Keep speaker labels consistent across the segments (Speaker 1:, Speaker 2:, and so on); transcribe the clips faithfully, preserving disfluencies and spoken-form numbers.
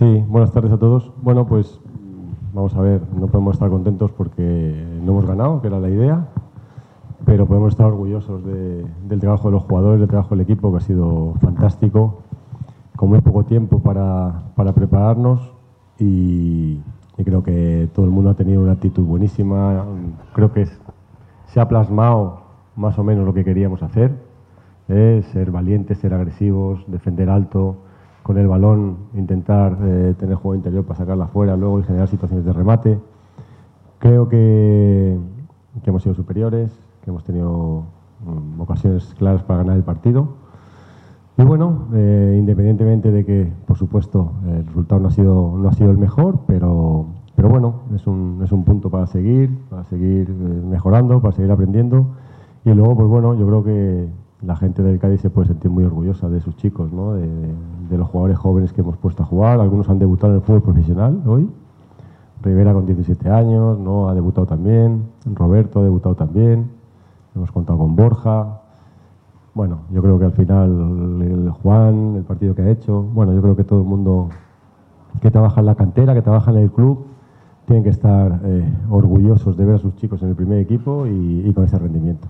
Speaker 1: Sí, buenas tardes a todos. Bueno, pues vamos a ver, no podemos estar contentos porque no hemos ganado, que era la idea, pero podemos estar orgullosos de, del trabajo de los jugadores, del trabajo del equipo, que ha sido fantástico, con muy poco tiempo para, para prepararnos y, y creo que todo el mundo ha tenido una actitud buenísima. Creo que es, se ha plasmado más o menos lo que queríamos hacer, ¿eh? Ser valientes, ser agresivos, defender alto, con el balón intentar eh, tener juego interior para sacarla afuera luego y generar situaciones de remate. Creo que, que hemos sido superiores, que hemos tenido um, ocasiones claras para ganar el partido. Y bueno, eh, independientemente de que, por supuesto, el resultado no ha sido, no ha sido el mejor, pero, pero bueno, es un, es un punto para seguir, para seguir eh, mejorando, para seguir aprendiendo. Y luego, pues bueno, yo creo que la gente del Cádiz se puede sentir muy orgullosa de sus chicos, ¿no? de, de, de los jugadores jóvenes que hemos puesto a jugar. Algunos han debutado en el fútbol profesional hoy. Rivera con diecisiete años, ¿no? Ha debutado también. Roberto ha debutado también. Hemos contado con Borja. Bueno, yo creo que al final el Juan, el partido que ha hecho, bueno, yo creo que todo el mundo que trabaja en la cantera, que trabaja en el club, tienen que estar eh, orgullosos de ver a sus chicos en el primer equipo y, y con ese rendimiento.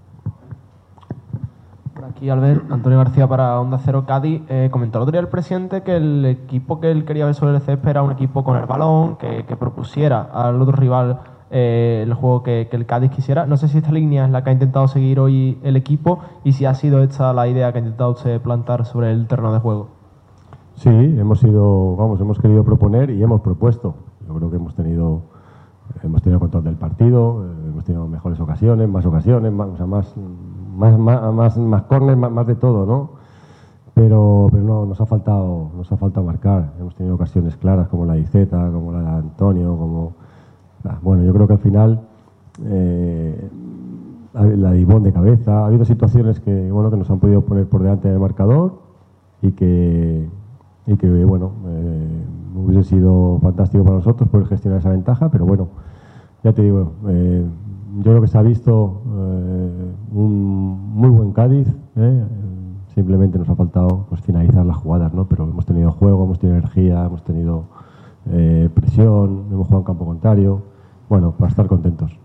Speaker 2: Por aquí, Albert, Antonio García para Onda Cero Cádiz. Eh, comentó el otro día el presidente que el equipo que él quería ver sobre el césped era un equipo con el balón, que, que propusiera al otro rival eh, el juego que, que el Cádiz quisiera. No sé si esta línea es la que ha intentado seguir hoy el equipo y si ha sido esta la idea que ha intentado usted plantar sobre el terreno de juego.
Speaker 1: Sí, hemos ido, vamos, hemos querido proponer y hemos propuesto. Yo creo que hemos tenido, hemos tenido control del partido, eh, hemos tenido mejores ocasiones, más ocasiones, más, o sea, más, más, más, más, más córner, más, más de todo, ¿no? Pero, pero no, nos ha faltado, nos ha faltado marcar. Hemos tenido ocasiones claras como la de Iceta, como la de Antonio, como, bueno, yo creo que al final eh, la de Ivón de cabeza. Ha habido situaciones que, bueno, que nos han podido poner por delante del marcador y que y que bueno, eh, hubiese sido fantástico para nosotros poder gestionar esa ventaja, pero bueno, ya te digo, eh, yo creo que se ha visto eh, un muy buen Cádiz, eh, simplemente nos ha faltado pues finalizar las jugadas, ¿no? Pero hemos tenido juego, hemos tenido energía, hemos tenido eh, presión, hemos jugado en campo contrario, bueno, para estar contentos.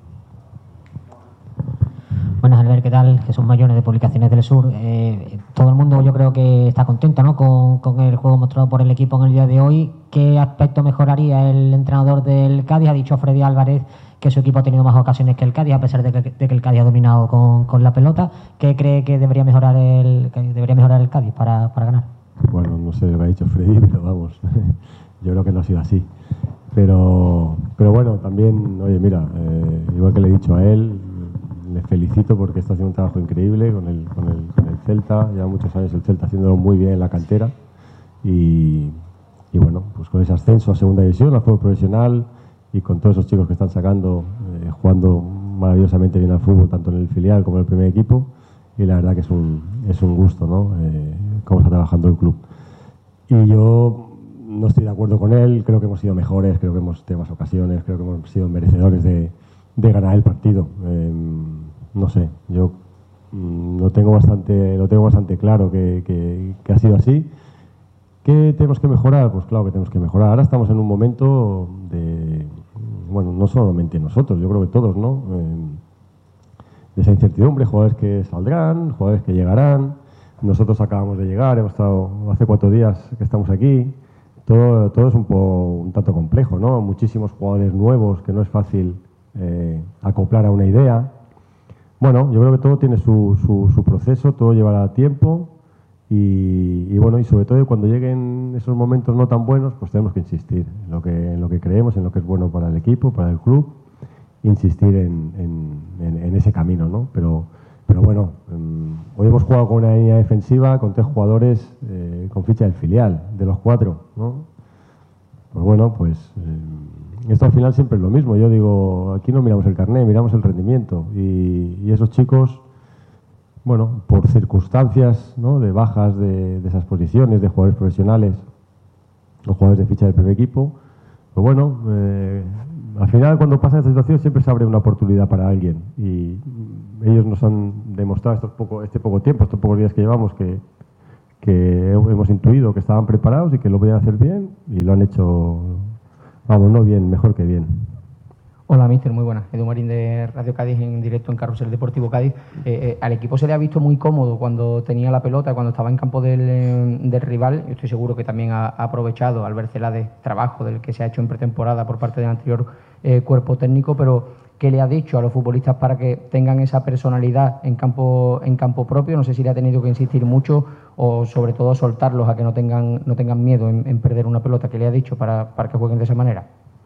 Speaker 3: Buenas, Albert, ¿qué tal? Jesús Mayones de Publicaciones del Sur. Eh, todo el mundo yo creo que está contento, ¿no? con, con el juego mostrado por el equipo en el día de hoy. ¿Qué aspecto mejoraría el entrenador del Cádiz? Ha dicho Freddy Álvarez que su equipo ha tenido más ocasiones que el Cádiz, a pesar de que, de que el Cádiz ha dominado con, con la pelota. ¿Qué cree que debería mejorar el, que debería mejorar el Cádiz para, para ganar?
Speaker 1: Bueno, no sé lo que ha dicho Freddy, pero vamos, yo creo que no ha sido así. Pero, pero bueno, también, oye, mira, eh, igual que le he dicho a él, le felicito porque está haciendo un trabajo increíble con el, con el, con el Celta. Lleva muchos años el Celta haciéndolo muy bien en la cantera y, y bueno, pues con ese ascenso a segunda división, al fútbol profesional y con todos esos chicos que están sacando, eh, jugando maravillosamente bien al fútbol, tanto en el filial como en el primer equipo, y la verdad que es un, es un gusto, ¿no? Eh, cómo está trabajando el club. Y yo no estoy de acuerdo con él, creo que hemos sido mejores, creo que hemos tenido más ocasiones, creo que hemos sido merecedores de de ganar el partido. Eh, no sé, yo mm, lo tengo bastante lo tengo bastante claro que, que, que ha sido así. ¿Qué tenemos que mejorar? Pues claro que tenemos que mejorar. Ahora estamos en un momento de, bueno, no solamente nosotros, yo creo que todos, ¿no? Eh, de esa incertidumbre, jugadores que saldrán, jugadores que llegarán. Nosotros acabamos de llegar, hemos estado hace cuatro días que estamos aquí. Todo, todo es un, po, un tanto complejo, ¿no? Muchísimos jugadores nuevos que no es fácil Eh, acoplar a una idea. Bueno, yo creo que todo tiene su, su, su proceso, todo llevará tiempo y, y bueno, y sobre todo cuando lleguen esos momentos no tan buenos, pues tenemos que insistir en lo que, en lo que creemos, en lo que es bueno para el equipo, para el club, insistir en, en, en, en ese camino, ¿no? Pero, pero bueno, um, hoy hemos jugado con una línea defensiva con tres jugadores eh, con ficha del filial, de los cuatro, ¿no? Pues bueno, pues eh, esto al final siempre es lo mismo. Yo digo, aquí no miramos el carné, miramos el rendimiento. Y, y esos chicos, bueno, por circunstancias, ¿no? de bajas de, de esas posiciones, de jugadores profesionales o jugadores de ficha del primer equipo, pues bueno, eh, al final cuando pasa esta situación siempre se abre una oportunidad para alguien. Y ellos nos han demostrado estos poco, este poco tiempo, estos pocos días que llevamos, que, que hemos intuido que estaban preparados y que lo podían hacer bien, y lo han hecho, vamos, no bien, mejor que bien.
Speaker 4: Hola, míster, muy buenas. Edu Marín de Radio Cádiz en directo en Carrusel Deportivo Cádiz. Eh, eh, al equipo se le ha visto muy cómodo cuando tenía la pelota, cuando estaba en campo del, eh, del rival. Yo estoy seguro que también ha, ha aprovechado al ver Celades trabajo del que se ha hecho en pretemporada por parte del anterior eh, cuerpo técnico, pero ¿qué le ha dicho a los futbolistas para que tengan esa personalidad en campo, en campo propio? No sé si le ha tenido que insistir mucho o sobre todo soltarlos a que no tengan, no tengan miedo en, en perder una pelota. ¿Qué le ha dicho para, para que jueguen de esa manera?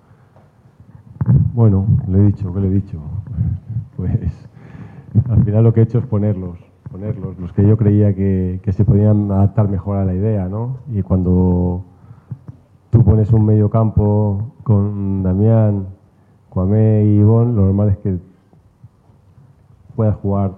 Speaker 1: Bueno, le he dicho, ¿qué le he dicho? Pues al final lo que he hecho es ponerlos, ponerlos, los que yo creía que, que se podían adaptar mejor a la idea, ¿no? Y cuando tú pones un medio campo con Damián, Kwame y Ivonne, lo normal es que puedas jugar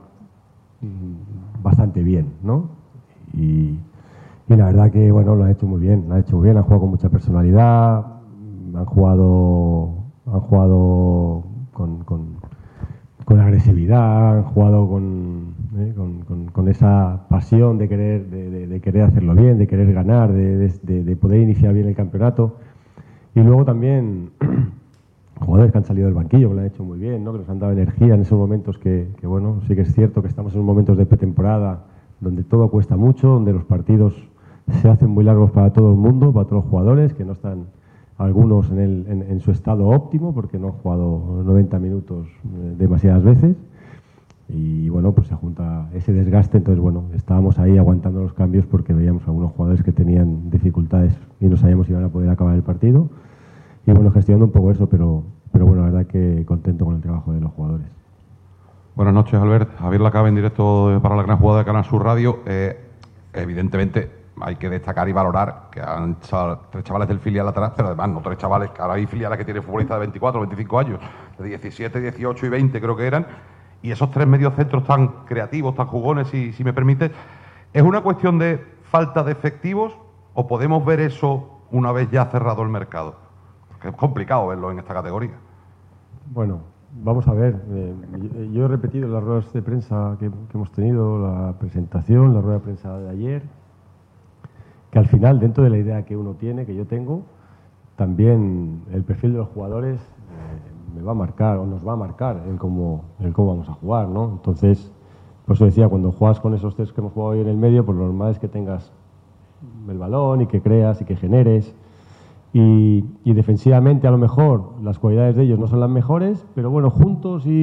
Speaker 1: bastante bien, ¿no? Y, y la verdad que, bueno, lo han hecho muy bien, lo han hecho muy bien, han jugado con mucha personalidad, han jugado... han jugado con, con, con agresividad, han jugado con, eh, con, con, con esa pasión de querer, de, de, de querer hacerlo bien, de querer ganar, de, de, de poder iniciar bien el campeonato. Y luego también jugadores que han salido del banquillo, que lo han hecho muy bien, ¿no? Que nos han dado energía en esos momentos que, que, bueno, sí que es cierto que estamos en momentos de pretemporada donde todo cuesta mucho, donde los partidos se hacen muy largos para todo el mundo, para todos los jugadores, que no están... algunos en, el, en, en su estado óptimo, porque no han jugado noventa minutos eh, demasiadas veces, y bueno, pues se junta ese desgaste. Entonces, bueno, estábamos ahí aguantando los cambios porque veíamos algunos jugadores que tenían dificultades y no sabíamos si iban a poder acabar el partido, y bueno, gestionando un poco eso, pero, pero bueno, la verdad que contento con el trabajo de los jugadores.
Speaker 5: Buenas noches, Albert. Javier Lacabe en directo para la Gran Jugada de Canal Sur Radio. Eh, evidentemente hay que destacar y valorar que han echado tres chavales del filial atrás, pero además no tres chavales, que ahora hay filiales que tienen futbolistas de veinticuatro, veinticinco años, de diecisiete, dieciocho y veinte creo que eran, y esos tres mediocentros tan creativos, tan jugones, si, si me permite, ¿es una cuestión de falta de efectivos o podemos ver eso una vez ya cerrado el mercado? Porque es complicado verlo en esta categoría.
Speaker 1: Bueno, vamos a ver, eh, yo he repetido las ruedas de prensa que, que hemos tenido, la presentación, la rueda de prensa de ayer, que al final, dentro de la idea que uno tiene, que yo tengo, también el perfil de los jugadores eh, me va a marcar, o nos va a marcar el cómo, el cómo vamos a jugar, ¿no? Entonces, por eso decía, cuando juegas con esos tres que hemos jugado hoy en el medio, pues lo normal es que tengas el balón y que creas y que generes. Y, y defensivamente, a lo mejor, las cualidades de ellos no son las mejores, pero bueno, juntos y,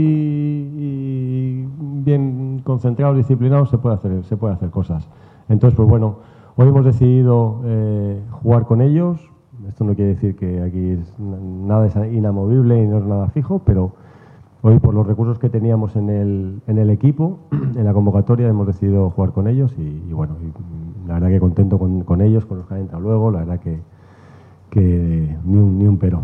Speaker 1: y bien concentrados, disciplinados, se puede hacer, se puede hacer cosas. Entonces, pues bueno, hoy hemos decidido eh, jugar con ellos. Esto no quiere decir que aquí es, nada es inamovible y no es nada fijo, pero hoy, por los recursos que teníamos en el, en el equipo, en la convocatoria, hemos decidido jugar con ellos y, y bueno, y la verdad que contento con, con ellos, con los que han entrado luego, la verdad que, que ni un, ni un pero.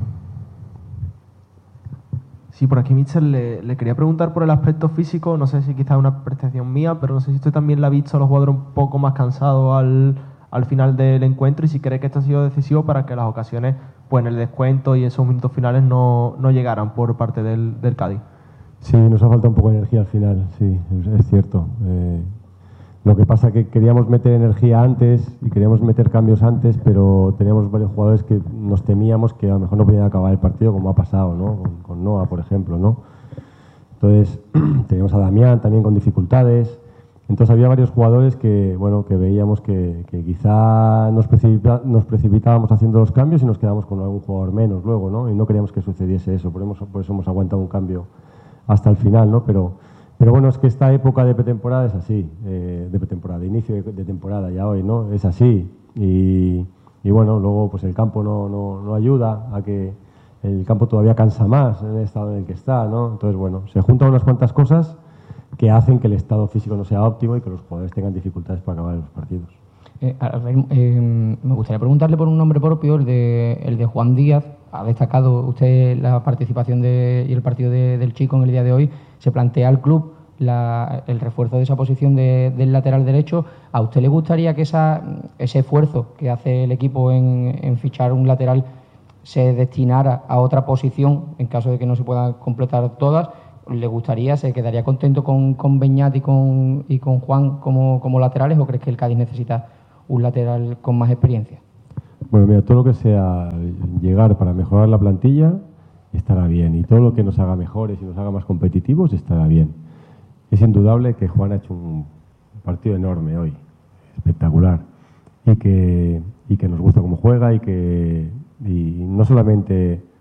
Speaker 2: Sí, por aquí, Míster, le, le quería preguntar por el aspecto físico. No sé si quizás es una percepción mía, pero no sé si usted también la ha visto a los jugadores un poco más cansados al, al final del encuentro y si cree que esto ha sido decisivo para que las ocasiones, pues en el descuento y esos minutos finales no, no llegaran por parte del, del Cádiz.
Speaker 1: Sí, nos ha faltado un poco de energía al final, sí, es, es cierto. Eh, lo que pasa es que queríamos meter energía antes y queríamos meter cambios antes, pero teníamos varios jugadores que nos temíamos que a lo mejor no podían acabar el partido, como ha pasado, ¿no? Con, con Noah, por ejemplo, ¿no? Entonces, teníamos a Damián también con dificultades. Entonces había varios jugadores que, bueno, que veíamos que, que quizá nos, precipita, nos precipitábamos haciendo los cambios y nos quedamos con algún jugador menos luego, ¿no? Y no queríamos que sucediese eso, por eso, por eso hemos aguantado un cambio hasta el final, ¿no? Pero, pero bueno, es que esta época de pretemporada es así, eh, de pretemporada, de inicio de, de temporada ya hoy, ¿no? Es así. Y, y bueno, luego pues el campo no, no, no ayuda a que el campo todavía cansa más en el estado en el que está, ¿no? Entonces, bueno, se juntan unas cuantas cosas que hacen que el estado físico no sea óptimo y que los jugadores tengan dificultades para acabar los partidos.
Speaker 4: Eh, a ver, eh, me gustaría preguntarle por un nombre propio, el de, el de Juan Díaz. Ha destacado usted la participación de, y el partido de, del Chico en el día de hoy. Se plantea al club la, el refuerzo de esa posición de, del lateral derecho. ¿A usted le gustaría que esa, ese esfuerzo que hace el equipo en, en fichar un lateral se destinara a otra posición en caso de que no se puedan completar todas? ¿Le gustaría, se quedaría contento con, con Beñat y con, y con Juan como, como laterales o crees que el Cádiz necesita un lateral con más experiencia?
Speaker 1: Bueno, mira, todo lo que sea llegar para mejorar la plantilla estará bien, y todo lo que nos haga mejores y nos haga más competitivos estará bien. Es indudable que Juan ha hecho un partido enorme hoy, espectacular, y que, y que nos gusta cómo juega, y que y no solamente eh,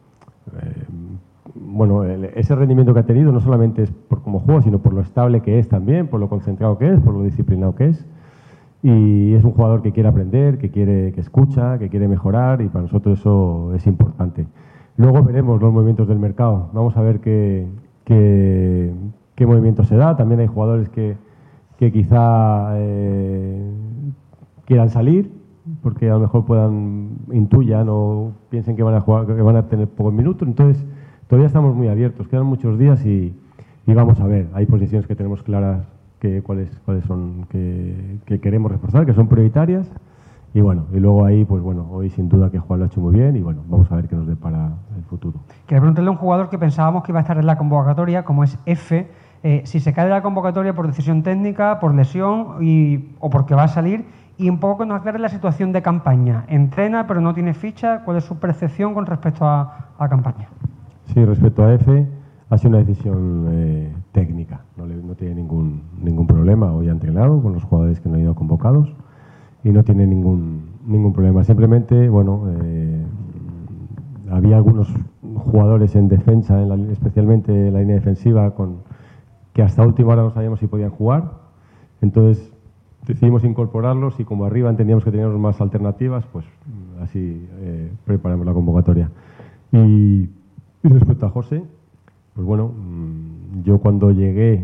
Speaker 1: bueno, el, ese rendimiento que ha tenido no solamente es por cómo juega, sino por lo estable que es también, por lo concentrado que es, por lo disciplinado que es. Y es un jugador que quiere aprender, que quiere, que escucha, que quiere mejorar, y para nosotros eso es importante. Luego veremos los movimientos del mercado. Vamos a ver qué, qué, qué movimiento se da. También hay jugadores que, que quizá eh, quieran salir, porque a lo mejor puedan, intuyan o piensen que van a jugar, que van a tener pocos minutos. Entonces, todavía estamos muy abiertos, quedan muchos días y, y vamos a ver. Hay posiciones que tenemos claras, que cuáles cuáles son, que, que queremos reforzar, que son prioritarias. Y bueno, y luego ahí, pues bueno, hoy sin duda que Juan lo ha hecho muy bien, y bueno, vamos a ver qué nos depara el futuro.
Speaker 6: Quería preguntarle a un jugador que pensábamos que iba a estar en la convocatoria, como es F, eh, si se cae de la convocatoria por decisión técnica, por lesión y, o porque va a salir, y un poco que nos aclare la situación de Campaña. Entrena, pero no tiene ficha. ¿Cuál es su percepción con respecto a, a Campaña?
Speaker 1: Sí, respecto a F, ha sido una decisión eh, técnica, no, le, no tiene ningún, ningún problema. Hoy ha entrenado con los jugadores que no han ido convocados y no tiene ningún, ningún problema. Simplemente, bueno, eh, había algunos jugadores en defensa, en la, especialmente en la línea defensiva, con, que hasta última hora no sabíamos si podían jugar. Entonces decidimos incorporarlos, y como arriba entendíamos que teníamos más alternativas, pues así eh, preparamos la convocatoria. Y, y respecto a José, pues bueno, yo cuando llegué,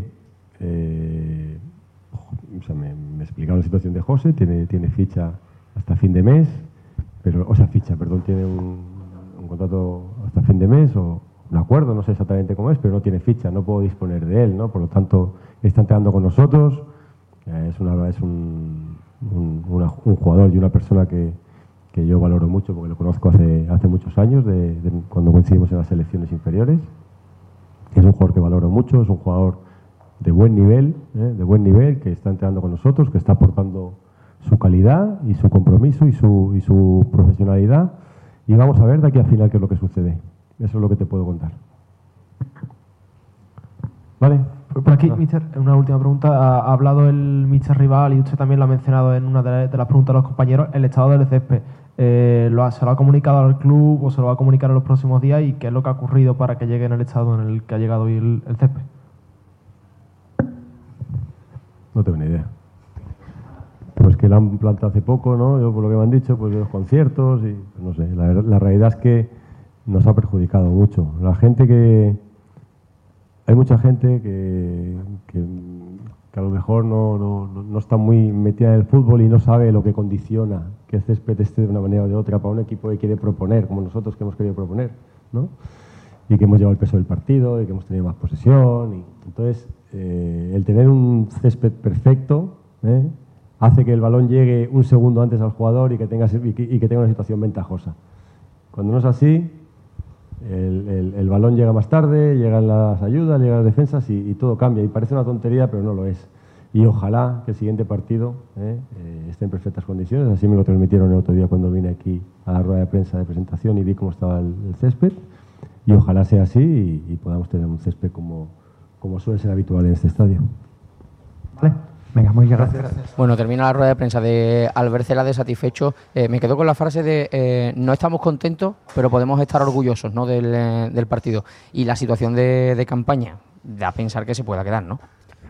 Speaker 1: eh, o sea, me, me explicaron la situación de José. Tiene, tiene ficha hasta fin de mes, pero, o sea, ficha, perdón, tiene un, un contrato hasta fin de mes, o un acuerdo, no sé exactamente cómo es, pero no tiene ficha, no puedo disponer de él, ¿no? Por lo tanto, está entrenando con nosotros. Eh, es una, es un, un, una, un jugador y una persona que, que yo valoro mucho, porque lo conozco hace, hace muchos años, de, de cuando coincidimos en las selecciones inferiores. Es un jugador que valoro mucho, es un jugador de buen nivel, ¿eh? de buen nivel, que está entrenando con nosotros, que está aportando su calidad y su compromiso y su, y su profesionalidad. Y vamos a ver de aquí al final qué es lo que sucede. Eso es lo que te puedo contar. ¿Vale?
Speaker 2: Por aquí, mister, una última pregunta. Ha hablado el mister Rival, y usted también lo ha mencionado en una de las preguntas de los compañeros, el estado del césped. Eh, lo ha, ¿Se lo ha comunicado al club o se lo va a comunicar en los próximos días? ¿Y qué es lo que ha ocurrido para que llegue en el estado en el que ha llegado hoy el, el césped?
Speaker 1: No tengo ni idea. Pues que la han plantado hace poco, ¿no? Yo, por lo que me han dicho, pues de los conciertos y no sé. La, la realidad es que nos ha perjudicado mucho. La gente que... Hay mucha gente que, que, que a lo mejor no, no, no está muy metida en el fútbol y no sabe lo que condiciona que el césped esté de una manera o de otra para un equipo que quiere proponer, como nosotros que hemos querido proponer, ¿no? Y que hemos llevado el peso del partido y que hemos tenido más posesión. Y, entonces, eh, el tener un césped perfecto, ¿eh? hace que el balón llegue un segundo antes al jugador y que tenga, y que, y que tenga una situación ventajosa. Cuando no es así, el, el, el balón llega más tarde, llegan las ayudas, llegan las defensas y, y todo cambia. Y parece una tontería, pero no lo es. Y ojalá que el siguiente partido ¿eh? Eh, esté en perfectas condiciones. Así me lo transmitieron el otro día cuando vine aquí a la rueda de prensa de presentación y vi cómo estaba el, el césped. Y ojalá sea así y, y podamos tener un césped como, como suele ser habitual en este estadio.
Speaker 6: Vale. Venga, muy gracias. gracias.
Speaker 4: Bueno, termina la rueda de prensa de Albert Celades satisfecho. Eh, me quedo con la frase de eh, no estamos contentos, pero podemos estar orgullosos, ¿no? del, eh, del partido. Y la situación de, de Campaña, da a pensar que se pueda quedar, ¿no?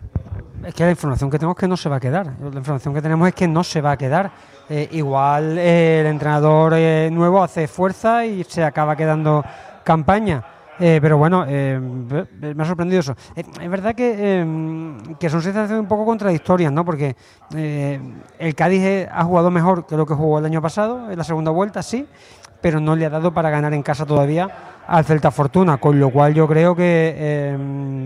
Speaker 6: Es que la información que tenemos es que no se va a quedar. La información que tenemos es que no se va a quedar. Eh, igual eh, el entrenador eh, nuevo hace fuerza y se acaba quedando Campaña. Eh, pero bueno, eh, me ha sorprendido eso. Eh, es verdad que, eh, que son sensaciones un poco contradictorias, ¿no? Porque eh, el Cádiz ha jugado mejor que lo que jugó el año pasado, en la segunda vuelta, sí, pero no le ha dado para ganar en casa todavía al Celta Fortuna, con lo cual yo creo que, eh,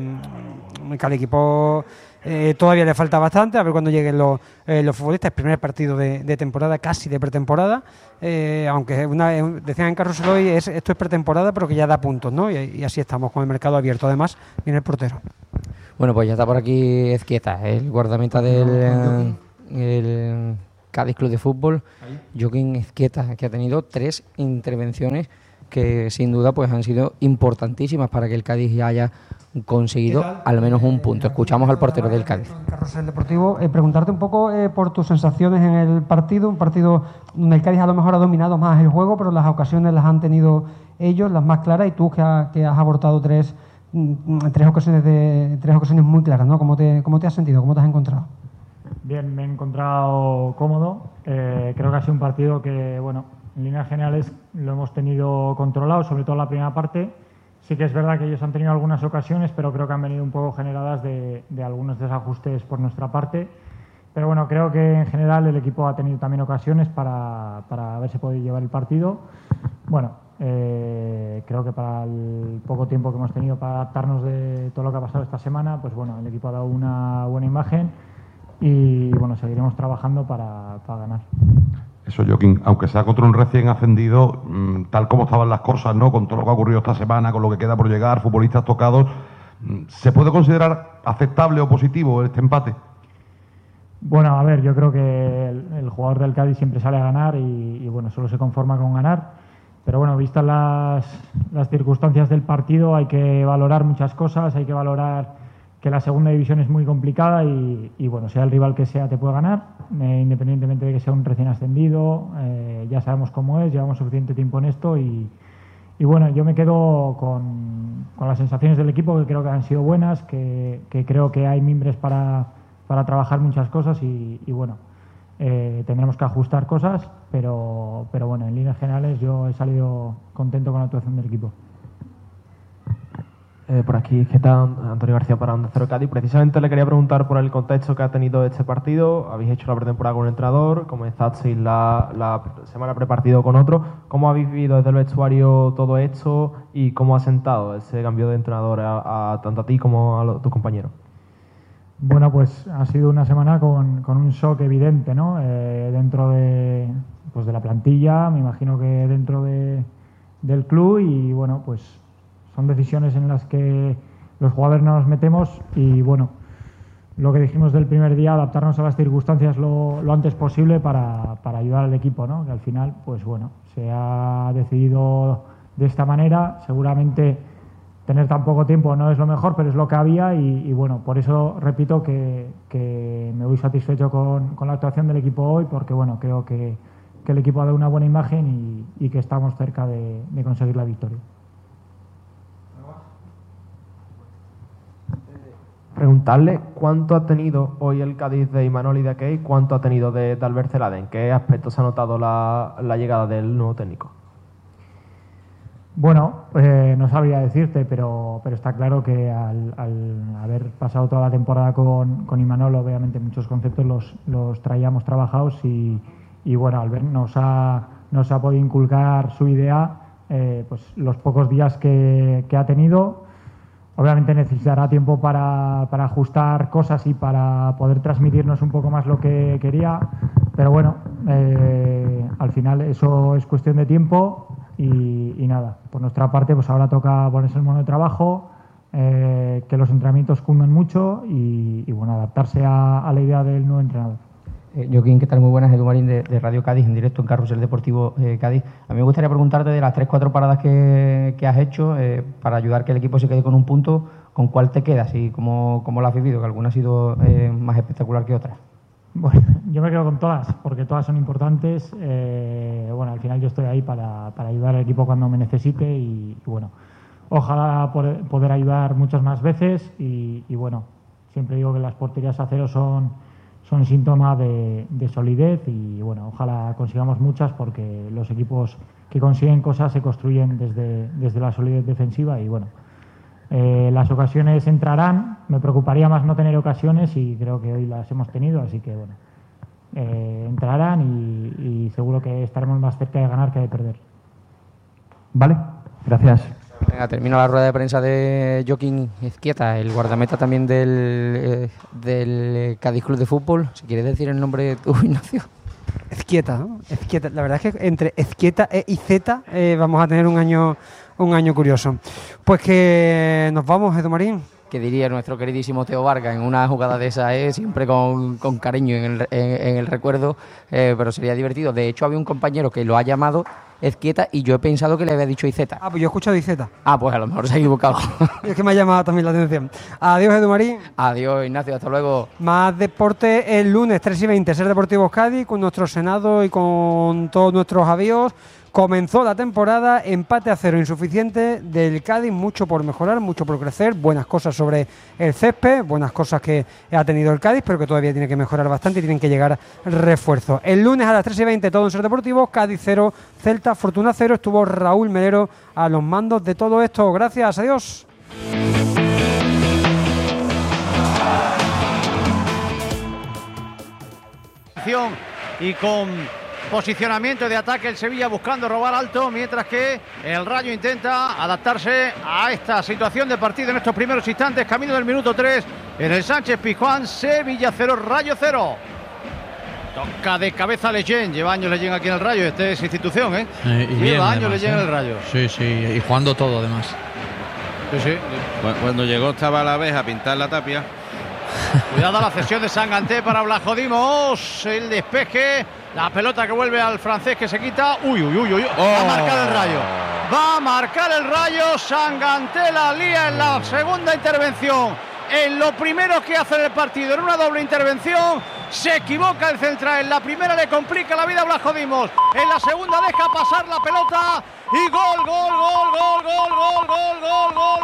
Speaker 6: que al equipo eh, todavía le falta bastante, a ver cuando lleguen los, eh, los futbolistas. El primer partido de, de temporada, casi de pretemporada, eh, aunque una, decían en Carrusel hoy, es, esto es pretemporada, pero que ya da puntos, ¿no? Y, y así estamos con el mercado abierto. Además, viene el portero.
Speaker 4: Bueno, pues ya está por aquí Ezquieta, el guardameta del... El, Cádiz Club de Fútbol, Joaquín Ezquieta, que ha tenido tres intervenciones que sin duda pues han sido importantísimas para que el Cádiz ya haya conseguido al menos un punto. Escuchamos al portero del Cádiz.
Speaker 6: Carrusel Deportivo, eh, preguntarte un poco eh, por tus sensaciones en el partido, un partido donde el Cádiz a lo mejor ha dominado más el juego, pero las ocasiones las han tenido ellos, las más claras, y tú que, ha, que has abortado tres, mm, tres ocasiones de tres ocasiones muy claras, ¿no? ¿Cómo te, cómo te has sentido? ¿Cómo te has encontrado?
Speaker 7: Bien, me he encontrado cómodo. Eh, creo que ha sido un partido que, bueno, en líneas generales lo hemos tenido controlado, sobre todo la primera parte. Sí que es verdad que ellos han tenido algunas ocasiones, pero creo que han venido un poco generadas de, de algunos desajustes por nuestra parte. Pero bueno, creo que en general el equipo ha tenido también ocasiones para, para haberse podido llevar el partido. Bueno, eh, creo que para el poco tiempo que hemos tenido para adaptarnos de todo lo que ha pasado esta semana, pues bueno, el equipo ha dado una buena imagen y bueno, seguiremos trabajando para, para ganar.
Speaker 5: Eso, Joaquín, aunque sea contra un recién ascendido, mmm, tal como estaban las cosas, ¿no? Con todo lo que ha ocurrido esta semana, con lo que queda por llegar, futbolistas tocados, mmm, ¿se puede considerar aceptable o positivo este empate?
Speaker 7: Bueno, a ver, yo creo que el, el jugador del Cádiz siempre sale a ganar y, y bueno, solo se conforma con ganar. Pero bueno, vistas las, las circunstancias del partido, hay que valorar muchas cosas, hay que valorar que la segunda división es muy complicada y, y bueno, sea el rival que sea, te puede ganar, eh, independientemente de que sea un recién ascendido. Eh, ya sabemos cómo es, llevamos suficiente tiempo en esto y, y bueno, yo me quedo con, con las sensaciones del equipo, que creo que han sido buenas, que, que creo que hay mimbres para, para trabajar muchas cosas y, y bueno, eh, tendremos que ajustar cosas, pero, pero bueno, en líneas generales yo he salido contento con la actuación del equipo.
Speaker 2: Eh, por aquí es que está Antonio García para Onda Cero Cádiz. Precisamente le quería preguntar por el contexto que ha tenido este partido. Habéis hecho la pretemporada con un entrenador, comenzasteis la, la semana prepartido con otro. ¿Cómo habéis vivido desde el vestuario todo esto y cómo ha sentado ese cambio de entrenador a, a tanto a ti como a tus compañeros?
Speaker 7: Bueno, pues ha sido una semana con, con un shock evidente, ¿no? Eh, dentro de, pues de la plantilla, me imagino que dentro de, del club y bueno, pues son decisiones en las que los jugadores no nos metemos y bueno, lo que dijimos del primer día, adaptarnos a las circunstancias lo, lo antes posible para, para ayudar al equipo, ¿no? Que al final, pues bueno, se ha decidido de esta manera. Seguramente tener tan poco tiempo no es lo mejor, pero es lo que había y, y bueno, por eso repito que, que me voy satisfecho con, con la actuación del equipo hoy, porque bueno, creo que, que el equipo ha dado una buena imagen y, y que estamos cerca de, de conseguir la victoria.
Speaker 2: Preguntarle cuánto ha tenido hoy el Cádiz de Imanol y de Akei, cuánto ha tenido de, de Albert Celade, en qué aspectos ha notado la, la llegada del nuevo técnico.
Speaker 7: Bueno, eh, no sabría decirte, pero, pero está claro que al, al haber pasado toda la temporada con, con Imanol, obviamente muchos conceptos los, los traíamos trabajados y, y bueno, Albert nos ha, nos ha podido inculcar su idea eh, pues los pocos días que, que ha tenido. Obviamente necesitará tiempo para, para ajustar cosas y para poder transmitirnos un poco más lo que quería, pero bueno, eh, al final eso es cuestión de tiempo y, y nada, por nuestra parte pues ahora toca ponerse el mono de trabajo, eh, que los entrenamientos cundan mucho y, y bueno, adaptarse a, a la idea del nuevo entrenador.
Speaker 4: Eh, Joaquín, ¿qué tal? Muy buenas, Edu Marín de, de Radio Cádiz, en directo en Carrusel Deportivo eh, Cádiz. A mí me gustaría preguntarte de las tres cuatro paradas que, que has hecho eh, para ayudar que el equipo se quede con un punto, ¿con cuál te quedas y cómo, cómo la has vivido? Que alguna ha sido eh, más espectacular que otra.
Speaker 7: Bueno, yo me quedo con todas, porque todas son importantes. Eh, bueno, al final yo estoy ahí para, para ayudar al equipo cuando me necesite y, y bueno, ojalá poder, poder ayudar muchas más veces y, y bueno, siempre digo que las porterías a cero son... son síntoma de, de solidez y bueno, ojalá consigamos muchas porque los equipos que consiguen cosas se construyen desde, desde la solidez defensiva y bueno, eh, las ocasiones entrarán, me preocuparía más no tener ocasiones y creo que hoy las hemos tenido, así que bueno, eh, entrarán y, y seguro que estaremos más cerca de ganar que de perder.
Speaker 2: Vale, gracias.
Speaker 4: Venga, termino la rueda de prensa de Joaquín Ezquieta, el guardameta también del, eh, del Cádiz Club de Fútbol. Si quieres decir el nombre tú, Ignacio.
Speaker 6: Ezquieta, ¿no? Ezquieta. La verdad es que entre Ezquieta e Izeta eh, vamos a tener un año un año curioso. Pues que nos vamos, Edu Marín.
Speaker 4: que diría nuestro queridísimo Teo Vargas en una jugada de esa, ¿eh? Siempre con, con cariño en el, en, en el recuerdo, eh, pero sería divertido. De hecho, había un compañero que lo ha llamado Ezquieta y yo he pensado que le había dicho Iceta.
Speaker 6: Ah, pues yo he escuchado Iceta.
Speaker 4: Ah, pues a lo mejor se ha equivocado.
Speaker 6: Es que me ha llamado también la atención. Adiós, Edu Marín.
Speaker 4: Adiós, Ignacio, hasta luego.
Speaker 6: Más deporte el lunes, tres y veinte, Ser Deportivos Cádiz, con nuestro Senado y con todos nuestros avíos. Comenzó la temporada, empate a cero insuficiente del Cádiz, mucho por mejorar, mucho por crecer, buenas cosas sobre el césped, buenas cosas que ha tenido el Cádiz, pero que todavía tiene que mejorar bastante y tienen que llegar refuerzos. El lunes a las tres y veinte, todo en Ser Deportivo, Cádiz cero, Celta, Fortuna cero, estuvo Raúl Melero a los mandos de todo esto. Gracias, adiós.
Speaker 8: Y con posicionamiento de ataque el Sevilla buscando robar alto, mientras que el Rayo intenta adaptarse a esta situación de partido en estos primeros instantes, camino del minuto tres en el Sánchez Pizjuán. Sevilla cero, Rayo cero. Toca de cabeza Leyen, lleva años Leyen aquí en el Rayo, esta es institución, ¿eh?
Speaker 9: eh y
Speaker 8: lleva
Speaker 9: bien,
Speaker 8: años
Speaker 9: además,
Speaker 8: Leyen
Speaker 9: ¿eh?
Speaker 8: en el Rayo.
Speaker 9: Sí, sí, y jugando todo además.
Speaker 8: Sí, sí.
Speaker 10: Cuando llegó estaba la abeja a pintar la tapia.
Speaker 8: Cuidado la cesión de Sanganté para Blajodimos, el despeje, la pelota que vuelve al francés que se quita. Uy, uy, uy, uy.
Speaker 10: Oh.
Speaker 8: Va a marcar el Rayo. Va a marcar el Rayo. Sanganté la lía en la segunda intervención. En lo primero que hace en el partido, en una doble intervención, se equivoca el central. En la primera le complica la vida a Blajodimos. En la segunda deja pasar la pelota. Y gol, gol, gol, gol, gol, gol, gol, gol,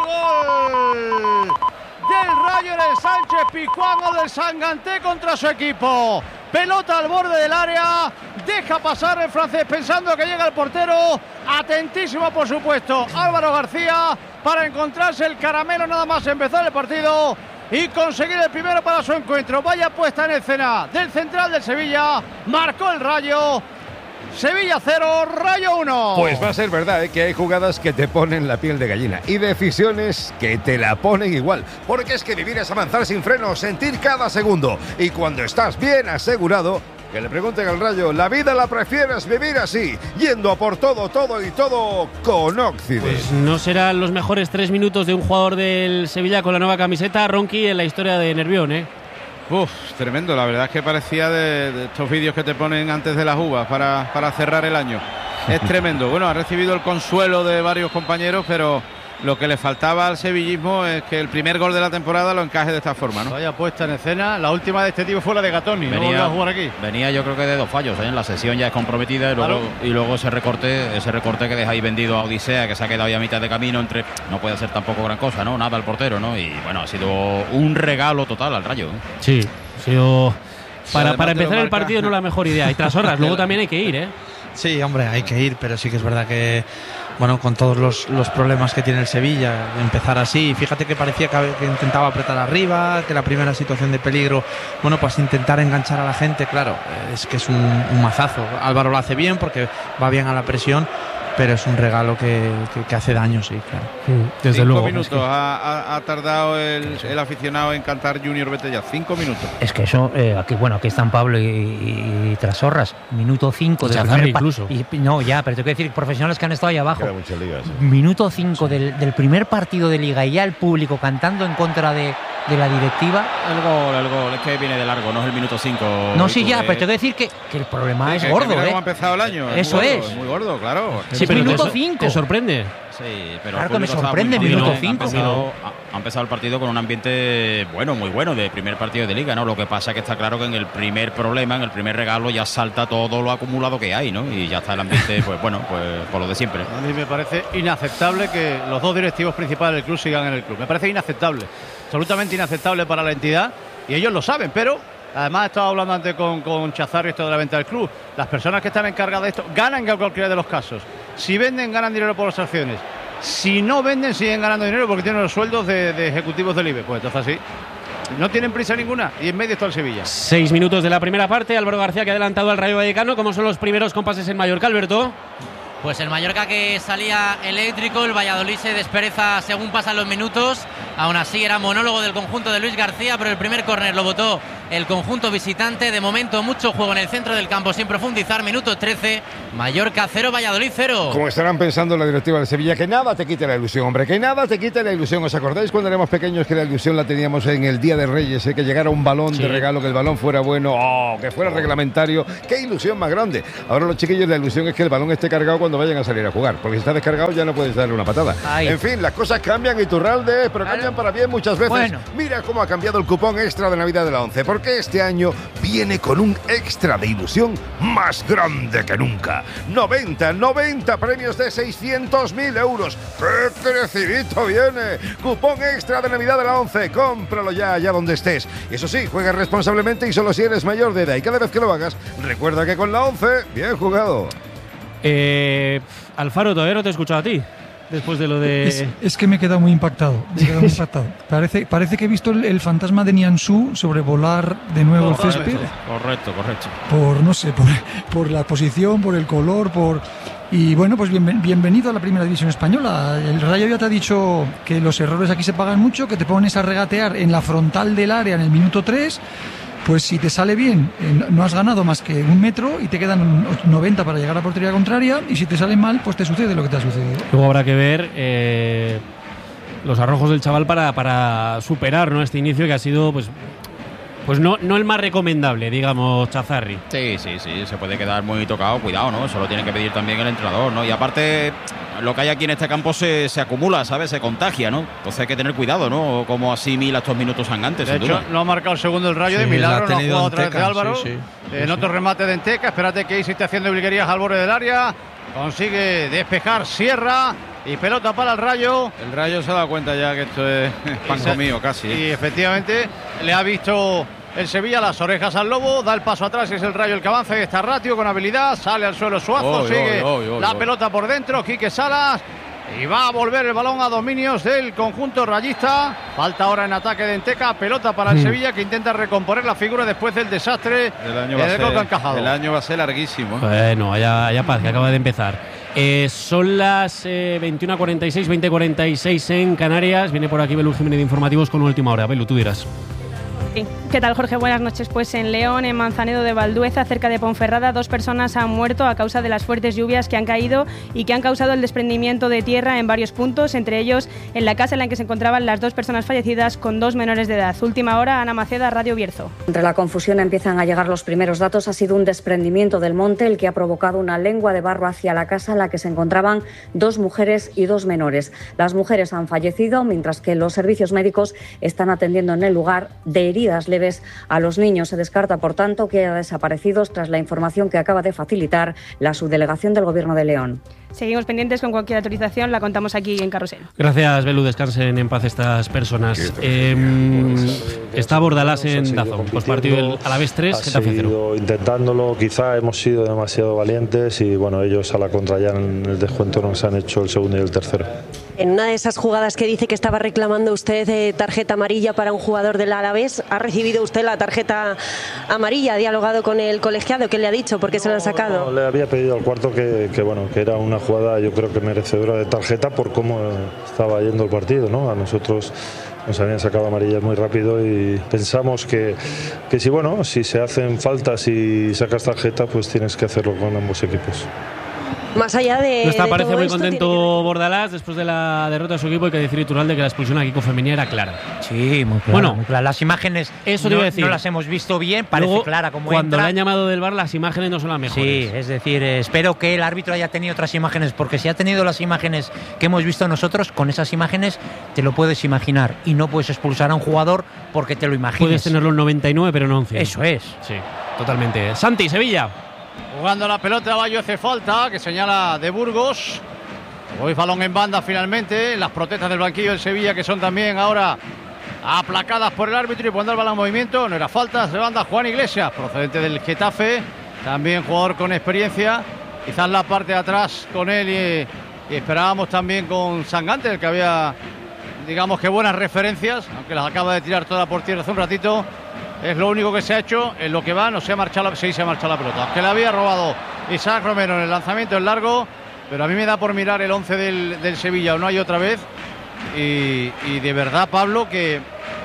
Speaker 8: gol, gol. Del Rayo en el Sánchez Pizjuán, o del Sanganté contra su equipo. Pelota al borde del área, deja pasar el francés pensando que llega el portero. Atentísimo, por supuesto, Álvaro García para encontrarse el caramelo nada más empezar el partido y conseguir el primero para su encuentro. Vaya puesta en escena del central del Sevilla. Marcó el Rayo. Sevilla cero, Rayo uno.
Speaker 11: Pues va a ser verdad, ¿eh? Que hay jugadas que te ponen la piel de gallina y decisiones que te la ponen igual. Porque es que vivir es avanzar sin frenos, sentir cada segundo. Y cuando estás bien asegurado, que le pregunten al Rayo, la vida la prefieres vivir así, yendo a por todo, todo y todo con Occident.
Speaker 12: Pues no serán los mejores tres minutos de un jugador del Sevilla con la nueva camiseta, Ronqui, en la historia de Nervión, ¿eh?
Speaker 10: Uf, tremendo, la verdad es que parecía de, de estos vídeos que te ponen antes de las uvas para, para cerrar el año. Es tremendo. Bueno, ha recibido el consuelo de varios compañeros, pero lo que le faltaba al sevillismo es que el primer gol de la temporada lo encaje de esta forma, ¿no?
Speaker 8: Vaya puesta en escena. La última de este tipo fue la de Gatoni.
Speaker 13: Venía,
Speaker 8: no volvió a jugar aquí.
Speaker 13: Venía yo creo que de dos fallos, ¿eh? La sesión ya es comprometida y luego,
Speaker 8: Claro.
Speaker 13: y luego ese recorte ese recorte que deja ahí vendido a Odisea, que se ha quedado ya a mitad de camino entre... No puede ser tampoco gran cosa, ¿no? Nada al portero, ¿no? Y bueno, ha sido un regalo total al Rayo, ¿eh?
Speaker 12: Sí, ha sido... Para,
Speaker 10: además
Speaker 12: para
Speaker 10: te lo
Speaker 12: empezar el
Speaker 10: marca.
Speaker 12: partido no la mejor idea. Y tras horas, luego también hay que ir, ¿eh?
Speaker 9: Sí, hombre, hay que ir, pero sí que es verdad que, bueno, con todos los, los problemas que tiene el Sevilla, empezar así, fíjate que parecía que, que intentaba apretar arriba, que la primera situación de peligro, bueno, pues intentar enganchar a la gente, claro, es que es un, un mazazo. Álvaro lo hace bien porque va bien a la presión, pero es un regalo que, que, que hace daño, sí, claro.
Speaker 12: Desde
Speaker 10: Cinco
Speaker 12: luego.
Speaker 10: minutos
Speaker 12: Es que,
Speaker 10: ha, ha- ha tardado el, el aficionado en cantar Junior vete ya. Cinco minutos.
Speaker 14: Es que eso, eh, aquí, bueno, aquí están Pablo y, y, y Trasorras, minuto cinco
Speaker 12: Y
Speaker 14: del
Speaker 12: Chazarri
Speaker 14: primer pa-
Speaker 12: incluso.
Speaker 14: y- no, ya, pero tengo que decir, profesionales que han estado ahí abajo.
Speaker 11: Queda mucha liga, sí.
Speaker 14: Minuto cinco del, del primer partido de Liga y ya el público cantando en contra de, de la directiva.
Speaker 13: El gol, el gol, es que viene de largo, no es el minuto cinco.
Speaker 14: No, sí, ya,
Speaker 13: eh,
Speaker 14: pero tengo que decir que, que el problema
Speaker 10: Sí,
Speaker 14: es
Speaker 10: que- que
Speaker 14: gordo,
Speaker 10: mira
Speaker 14: ¿eh?
Speaker 10: cómo ha empezado el año.
Speaker 14: Eso
Speaker 10: muy gordo,
Speaker 14: es.
Speaker 10: Muy gordo, claro.
Speaker 12: sí, pero
Speaker 14: minuto
Speaker 12: te,
Speaker 14: cinco.
Speaker 12: te sorprende.
Speaker 13: Sí, pero
Speaker 14: Claro
Speaker 13: el
Speaker 14: que me
Speaker 13: público está
Speaker 14: sorprende,
Speaker 13: muy
Speaker 14: minuto
Speaker 13: movido,
Speaker 14: cinco.
Speaker 13: Ha empezado, ha- ha empezado el partido con un ambiente bueno, muy bueno, de primer partido de Liga, ¿no? Lo que pasa es que está claro que en el primer problema, en el primer regalo, ya salta todo lo acumulado que hay, ¿no? Y ya está el ambiente, pues bueno, pues por lo de siempre.
Speaker 8: A mí me parece inaceptable que los dos directivos principales del club sigan en el club. Me parece inaceptable, absolutamente inaceptable para la entidad y ellos lo saben, pero además he estado hablando antes con, con Chazarri esto de la venta del club. Las personas que están encargadas de esto ganan en cualquiera de los casos. Si venden, ganan dinero por las acciones. Si no venden, siguen ganando dinero porque tienen los sueldos de, de ejecutivos del I B E. Pues entonces sí. No tienen prisa ninguna y en medio está el Sevilla.
Speaker 12: Seis minutos de la primera parte. Álvaro García que ha adelantado al Rayo Vallecano. ¿Cómo son los primeros compases en Mallorca, Alberto?
Speaker 15: Pues el Mallorca que salía eléctrico, el Valladolid se despereza según pasan los minutos. Aún así era monólogo del conjunto de Luis García, pero el primer córner lo votó el conjunto visitante. De momento mucho juego en el centro del campo sin profundizar. Minuto trece, Mallorca cero, Valladolid cero.
Speaker 11: Como estarán pensando la directiva de Sevilla, que nada te quite la ilusión, hombre, que nada te quite la ilusión. ¿Os acordáis cuando éramos pequeños que la ilusión la teníamos en el Día de Reyes, eh? Que llegara un balón sí. de regalo, que el balón fuera bueno, oh, que fuera reglamentario? ¡Qué ilusión más grande! Ahora los chiquillos, la ilusión es que el balón esté cargado cuando vayan a salir a jugar, porque si está descargado ya no puedes darle una patada. Ay. En fin, las cosas cambian, Iturralde, pero cambian para bien muchas veces. Bueno. Mira cómo ha cambiado el cupón extra de Navidad de la ONCE, porque este año viene con un extra de ilusión más grande que nunca. noventa, noventa premios de seiscientos mil euros. ¡Qué crecidito viene! Cupón extra de Navidad de la ONCE. Cómpralo ya, allá donde estés. Eso sí, juega responsablemente y solo si eres mayor de edad. Y cada vez que lo hagas, recuerda que con la ONCE, bien jugado.
Speaker 12: Eh, Alfaro, todavía no te he escuchado a ti. Después de lo de...
Speaker 16: Es, es que me he quedado muy impactado. Me he quedado muy impactado. Parece, parece que he visto el, el fantasma de Nianzú sobrevolar de nuevo
Speaker 13: correcto,
Speaker 16: el césped.
Speaker 13: Correcto, correcto.
Speaker 16: Por, no sé, por, por la posición, por el color, por... Y bueno, pues bien, bienvenido a la Primera División Española. El Rayo ya te ha dicho que los errores aquí se pagan mucho, que te pones a regatear en la frontal del área en el minuto tres. Pues si te sale bien, eh, no has ganado más que un metro y te quedan noventa para llegar a portería contraria, y si te sale mal, pues te sucede lo que te ha sucedido.
Speaker 12: Luego habrá que ver eh, los arrojos del chaval para, para superar, ¿no?, este inicio que ha sido pues pues no, no el más recomendable, digamos, Chazarri.
Speaker 13: Sí, sí, sí, se puede quedar muy tocado, cuidado, ¿no? Eso lo tiene que pedir también el entrenador, ¿no? Y aparte, lo que hay aquí en este campo se, se acumula, ¿sabes? Se contagia, ¿no? Entonces hay que tener cuidado, ¿no? Cómo asimila estos minutos sangantes.
Speaker 8: De hecho, duda. No ha marcado el segundo el Rayo, sí, de milagro, no ha jugado otra vez de Álvaro. Sí, sí. En sí, otro sí. remate de Enteca, espérate que ahí se esté haciendo bilguerías al borde del área. Consigue despejar Sierra. Y pelota para el Rayo.
Speaker 10: El Rayo se ha dado cuenta ya que esto es pan comido casi.
Speaker 8: Y efectivamente le ha visto el Sevilla las orejas al lobo, da el paso atrás, es el Rayo el que avanza y está Ratio con habilidad, sale al suelo Suazo, oh, sigue oh, oh, oh, la oh. pelota por dentro, Quique Salas, y va a volver el balón a dominios del conjunto rayista. Falta ahora en ataque de Enteca, pelota para el sí. Sevilla, que intenta recomponer la figura después del desastre
Speaker 10: el año, va a, ser, encajado. El año va a ser larguísimo.
Speaker 12: Bueno, allá, allá paz, que acaba de empezar. Eh, son las eh, veintiuna cuarenta y seis, veinte cuarenta y seis en Canarias. Viene por aquí Belu Jiménez de Informativos con una última hora. Belu, tú dirás.
Speaker 17: ¿Qué tal, Jorge? Buenas noches. Pues en León, en Manzanedo de Valdueza, cerca de Ponferrada, dos personas han muerto a causa de las fuertes lluvias que han caído y que han causado el desprendimiento de tierra en varios puntos, entre ellos en la casa en la que se encontraban las dos personas fallecidas con dos menores de edad. Última hora, Ana Maceda, Radio Bierzo.
Speaker 18: Entre la confusión empiezan a llegar los primeros datos. Ha sido un desprendimiento del monte el que ha provocado una lengua de barro hacia la casa en la que se encontraban dos mujeres y dos menores. Las mujeres han fallecido, mientras que los servicios médicos están atendiendo en el lugar de heridas leves a los niños. Se descarta, por tanto, que haya desaparecidos tras la información que acaba de facilitar la subdelegación del Gobierno de León.
Speaker 17: Seguimos pendientes, con cualquier autorización la contamos aquí en Carrusel.
Speaker 12: Gracias, Belu. Descansen en paz estas personas. Eh, está Bordalás en Dazón, postpartido del Alavés tres, Getafe cero.
Speaker 19: Intentándolo, quizá hemos sido demasiado valientes y bueno, ellos a la contra ya en el descuento nos han hecho el segundo y el tercero.
Speaker 20: En una de esas jugadas que dice que estaba reclamando usted eh, tarjeta amarilla para un jugador del Alavés, ¿ha recibido usted la tarjeta amarilla? ¿Ha dialogado con el colegiado? ¿Qué le ha dicho? ¿Por qué no, se lo han sacado?
Speaker 19: No, le había pedido al cuarto que, que, bueno, que era una jugada, yo creo que merecedora de tarjeta por cómo estaba yendo el partido, ¿no? A nosotros nos habían sacado amarillas muy rápido y pensamos que, que si, bueno, si se hacen faltas y sacas tarjeta, pues tienes que hacerlo con ambos equipos.
Speaker 20: Más allá de.
Speaker 12: No está,
Speaker 20: de
Speaker 12: parece muy
Speaker 20: esto,
Speaker 12: contento Bordalás después de la derrota de su equipo. Hay que decir, Iturralde, que la expulsión a Kiko Femení era clara.
Speaker 14: Sí, muy clara.
Speaker 12: Bueno,
Speaker 14: muy clara. Las imágenes
Speaker 12: eso
Speaker 14: no,
Speaker 12: te iba a decir.
Speaker 14: no las hemos visto bien, parece
Speaker 12: Luego,
Speaker 14: clara como
Speaker 12: cuando
Speaker 14: entra.
Speaker 12: le han llamado del V A R, las imágenes no son las mejores.
Speaker 14: Sí, es decir, eh, espero que el árbitro haya tenido otras imágenes, porque si ha tenido las imágenes que hemos visto nosotros, con esas imágenes te lo puedes imaginar y no puedes expulsar a un jugador porque te lo imaginas.
Speaker 12: Puedes tenerlo en noventa y nueve, pero no en cien.
Speaker 14: Eso es.
Speaker 12: Sí, totalmente. Santi, Sevilla.
Speaker 8: Jugando la pelota, Bayo hace falta, que señala de Burgos. Hoy balón en banda finalmente. Las protestas del banquillo del Sevilla, que son también ahora aplacadas por el árbitro, y pondrá el balón en movimiento. No era falta, se banda Juan Iglesias, procedente del Getafe, también jugador con experiencia. Quizás la parte de atrás con él y, y esperábamos también con Sangante, el que había, digamos que buenas referencias, aunque las acaba de tirar toda por tierra hace un ratito. Es lo único que se ha hecho. En lo que va no se ha marchado la, sí, se ha marchado la pelota, aunque la había robado Isaac Romero en el lanzamiento en largo. Pero a mí me da por mirar el once del, del Sevilla, o no hay otra vez. Y, y de verdad, Pablo, que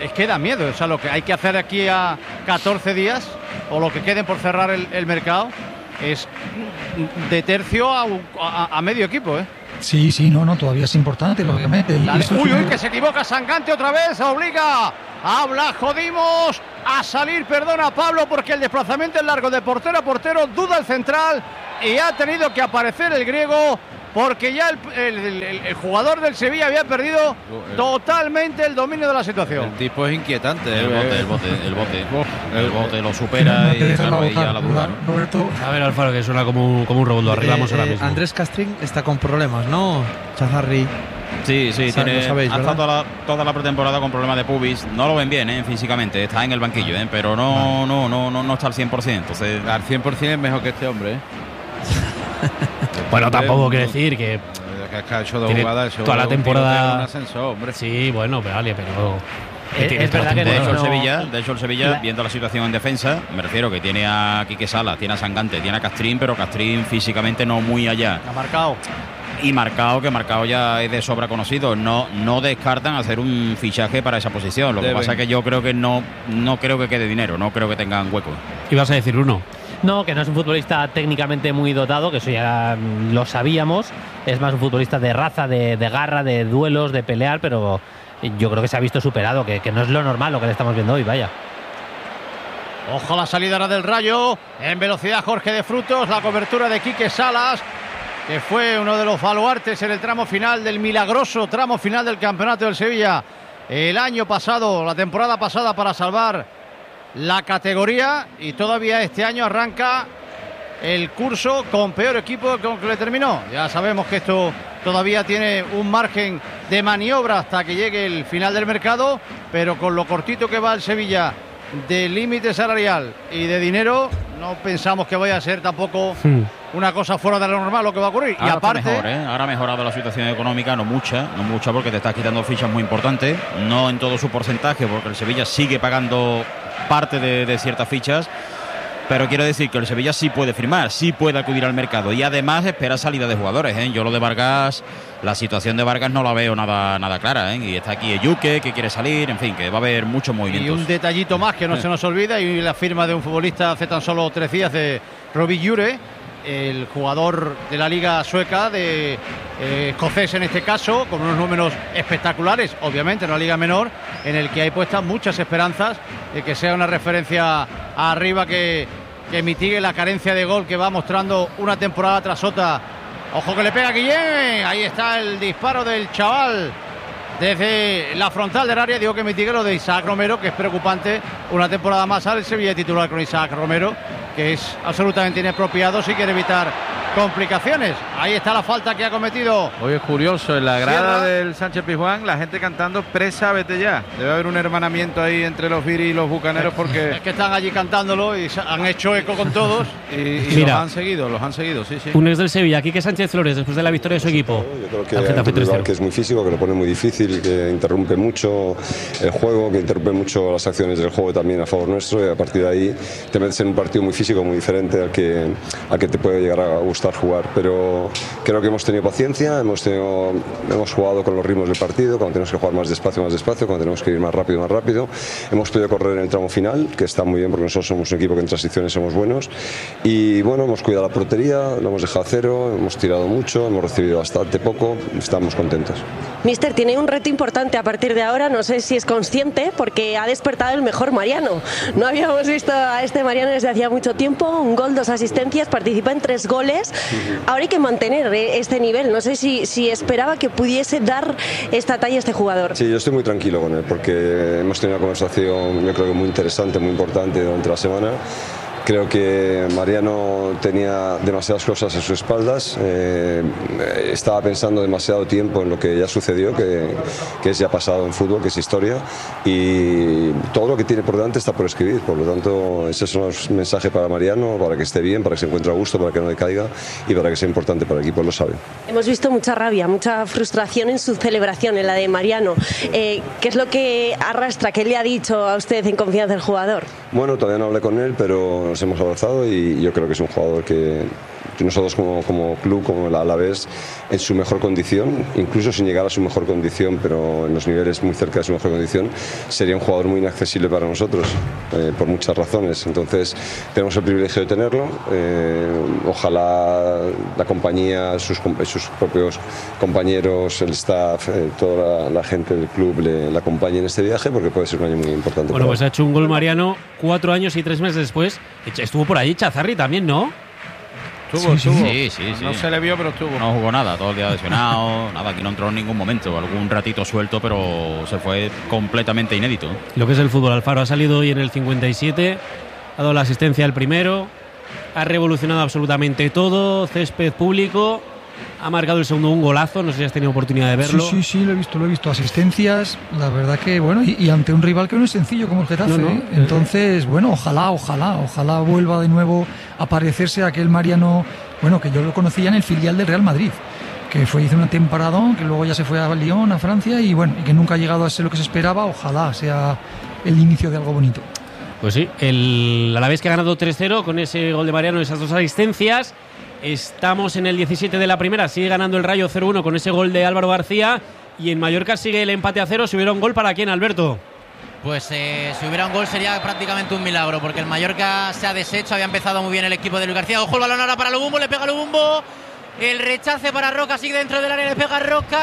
Speaker 8: es que da miedo. O sea, lo que hay que hacer aquí a catorce días, o lo que queden por cerrar el, el mercado, es de tercio a, a, a medio equipo, ¿eh?
Speaker 16: Sí, sí, no, no, todavía es importante, lógicamente. Y
Speaker 8: Dale.
Speaker 16: eso
Speaker 8: Uy,
Speaker 16: es-
Speaker 8: uy, que se equivoca Sangante otra vez, obliga a Blasco Dimos a salir, perdona Pablo, porque el desplazamiento es largo de portero a portero, duda el central y ha tenido que aparecer el griego, porque ya el, el- el- el jugador del Sevilla había perdido totalmente el dominio de la situación.
Speaker 10: El tipo es inquietante.
Speaker 13: El
Speaker 10: eh.
Speaker 13: bote, el bote, el bote. El bote lo supera y claro, ahí ya la duda.
Speaker 12: A ver, Alfaro, que suena como un, como un robo, lo arreglamos
Speaker 9: Eh,
Speaker 12: ahora
Speaker 9: eh,
Speaker 12: mismo.
Speaker 9: Andrés Castrín está con problemas, ¿no? Chazarri.
Speaker 13: Sí, sí,
Speaker 9: Sa-
Speaker 13: tiene,
Speaker 9: lo sabéis,
Speaker 13: ha
Speaker 9: ¿verdad?
Speaker 13: estado toda la, toda la pretemporada con problemas de pubis. No lo ven bien, ¿eh? Físicamente, está en el banquillo, ¿eh? Pero no, no, no, no, no está al cien por ciento. Entonces,
Speaker 10: al cien por ciento es mejor que este hombre, ¿eh?
Speaker 12: Bueno, tampoco quiere decir que
Speaker 10: que ha hecho dos
Speaker 12: tiene
Speaker 10: jugadas, eso
Speaker 12: toda la
Speaker 10: es un
Speaker 12: temporada.
Speaker 10: tiroteo, un ascenso, hombre.
Speaker 12: Sí, bueno, pero vale, pero.
Speaker 13: Es,
Speaker 12: tiene
Speaker 13: es
Speaker 12: toda la
Speaker 13: verdad que de hecho, el
Speaker 12: temporada.
Speaker 13: Sevilla, de hecho el Sevilla,
Speaker 12: La-
Speaker 13: viendo la situación en defensa, me refiero que tiene a Quique Salas, tiene a Sangante, tiene a Castrín, pero Castrín físicamente no muy allá.
Speaker 8: Ha marcado.
Speaker 13: Y Marcao, que Marcao ya es de sobra conocido, no, no descartan hacer un fichaje para esa posición. Lo que
Speaker 9: Deben.
Speaker 13: pasa es que yo creo que no, no creo que quede dinero, no creo que tengan hueco.
Speaker 12: Ibas a decir uno.
Speaker 21: No, que no es un futbolista técnicamente muy dotado, que eso ya mm, lo sabíamos. Es más un futbolista de raza, de, de garra, de duelos, de pelear, pero yo creo que se ha visto superado, que, que no es lo normal lo que le estamos viendo hoy, vaya.
Speaker 8: Ojo la salida ahora del Rayo, en velocidad Jorge de Frutos, la cobertura de Quique Salas, que fue uno de los baluartes en el tramo final del milagroso tramo final del campeonato del Sevilla el año pasado, la temporada pasada, para salvar la categoría, y todavía este año arranca el curso con peor equipo con que le terminó. Ya sabemos que esto todavía tiene un margen de maniobra hasta que llegue el final del mercado, pero con lo cortito que va el Sevilla de límite salarial y de dinero, no pensamos que vaya a ser tampoco una cosa fuera de lo normal lo que va a ocurrir.
Speaker 13: Ahora
Speaker 8: y aparte,
Speaker 13: está mejor, ¿eh? Ahora ha mejorado la situación económica, no mucha, no mucha, porque te estás quitando fichas muy importantes, no en todo su porcentaje, porque el Sevilla sigue pagando parte de, de ciertas fichas, pero quiero decir que el Sevilla sí puede firmar, sí puede acudir al mercado y además espera salida de jugadores, ¿eh? Yo lo de Vargas, la situación de Vargas no la veo nada, nada clara, ¿eh? Y está aquí Eyuke, que quiere salir, en fin, que va a haber muchos
Speaker 8: y
Speaker 13: movimientos.
Speaker 8: un detallito más que no se nos olvida, y la firma de un futbolista hace tan solo tres días, de Robbie Jure, el jugador de la liga sueca, de eh, escocés en este caso, con unos números espectaculares, obviamente en la liga menor, en el que hay puestas muchas esperanzas de que sea una referencia arriba que, que mitigue la carencia de gol que va mostrando una temporada tras otra. Ojo que le pega Guillén, ahí está el disparo del chaval desde la frontal del área. Digo que mitigue lo de Isaac Romero, que es preocupante. Una temporada más al Sevilla titular con Isaac Romero, que es absolutamente inapropiado si quiere evitar complicaciones. Ahí está la falta que ha cometido.
Speaker 10: Hoy es curioso, en la grada
Speaker 8: Sierra.
Speaker 10: del Sánchez Pizjuán, la gente cantando "Presa, vete ya". Debe haber un hermanamiento ahí entre los Viri y los Bucaneros, porque
Speaker 8: Es que están allí cantándolo y se han hecho eco con todos.
Speaker 10: y, y
Speaker 12: Mira.
Speaker 10: los han seguido, los han seguido, sí, sí.
Speaker 12: Un ex del Sevilla, Quique Sánchez Flores, después de la victoria de su equipo.
Speaker 22: Creo que
Speaker 12: Al
Speaker 22: hay
Speaker 12: Getafe
Speaker 22: un
Speaker 12: tres
Speaker 22: rival
Speaker 12: cero.
Speaker 22: que es muy físico, que lo pone muy difícil, que interrumpe mucho el juego, que interrumpe mucho las acciones del juego también a favor nuestro, y a partir de ahí te metes en un partido muy físico, muy diferente al que, al que te puede llegar a gustar jugar. Pero creo que hemos tenido paciencia, hemos, tenido, hemos jugado con los ritmos del partido, cuando tenemos que jugar más despacio, más despacio, cuando tenemos que ir más rápido, más rápido. Hemos podido correr en el tramo final, que está muy bien porque nosotros somos un equipo que en transiciones somos buenos. Y bueno, hemos cuidado la portería, lo hemos dejado a cero, hemos tirado mucho, hemos recibido bastante poco, estamos contentos.
Speaker 20: Mister, tiene un reto importante a partir de ahora, no sé si es consciente, porque ha despertado el mejor Mariano. No habíamos visto a este Mariano desde hacía mucho tiempo, un gol, dos asistencias, participa en tres goles. Ahora hay que mantener este nivel, no sé si, si esperaba que pudiese dar esta talla a este jugador.
Speaker 22: Sí, yo estoy muy tranquilo con él porque hemos tenido una conversación, yo creo que muy interesante, muy importante durante la semana. Creo que Mariano tenía demasiadas cosas a sus espaldas, eh, estaba pensando demasiado tiempo en lo que ya sucedió, que, que es ya pasado en fútbol, que es historia, y todo lo que tiene por delante está por escribir. Por lo tanto, ese es un mensaje para Mariano, para que esté bien, para que se encuentre a gusto, para que no decaiga y para que sea importante para el equipo, él lo sabe.
Speaker 20: Hemos visto mucha rabia, mucha frustración en su celebración, en la de Mariano. Eh, ¿Qué es lo que arrastra? ¿Qué le ha dicho a usted en confianza el jugador?
Speaker 22: Bueno, todavía no hablé con él, pero nos hemos abrazado y yo creo que es un jugador que, nosotros como, como club, como el Alavés, en su mejor condición, incluso sin llegar a su mejor condición, pero en los niveles muy cerca de su mejor condición, sería un jugador muy inaccesible para nosotros, eh, por muchas razones. Entonces, tenemos el privilegio de tenerlo. Eh, ojalá la compañía, sus, sus propios compañeros, el staff, eh, toda la, la gente del club le, le acompañe en este viaje, porque puede ser un año muy importante.
Speaker 12: Bueno, pues ha hecho un gol Mariano cuatro años y tres meses después. Estuvo por allí Chazarri también, ¿no?
Speaker 13: Estuvo,
Speaker 10: Sí,
Speaker 13: estuvo.
Speaker 10: sí,
Speaker 13: Sí, sí.
Speaker 10: No se le vio, pero estuvo.
Speaker 13: No jugó nada, todo el día lesionado, nada, aquí no entró en ningún momento. Algún ratito suelto, pero se fue completamente inédito.
Speaker 12: Lo que es el fútbol. Alfaro ha salido hoy en el cincuenta y siete, ha dado la asistencia al primero, ha revolucionado absolutamente todo, césped público, ha marcado el segundo un golazo, no sé si has tenido oportunidad de verlo.
Speaker 16: Sí, sí, sí, lo he visto, lo he visto. Asistencias, la verdad que, bueno, y, y ante un rival que no es sencillo como el Getafe.
Speaker 12: No, no.
Speaker 16: ¿eh? Entonces, bueno, ojalá, ojalá, ojalá vuelva de nuevo a parecerse a aquel Mariano, bueno, que yo lo conocía en el filial del Real Madrid, que fue, hizo una temporada, que luego ya se fue a Lyon, a Francia, y bueno, y que nunca ha llegado a ser lo que se esperaba. Ojalá sea el inicio de algo bonito.
Speaker 12: Pues sí, el Alavés que ha ganado tres cero con ese gol de Mariano, esas dos asistencias. Estamos en el diecisiete de la primera, sigue ganando el Rayo cero uno con ese gol de Álvaro García, y en Mallorca sigue el empate a cero. Si hubiera un gol, ¿para quién, Alberto?
Speaker 15: Pues eh, si hubiera un gol sería prácticamente un milagro, porque el Mallorca se ha deshecho, había empezado muy bien el equipo de Luis García. Ojo el balón ahora para Lubumbo, le pega Lubumbo, el rechace para Roca, sigue dentro del área, le pega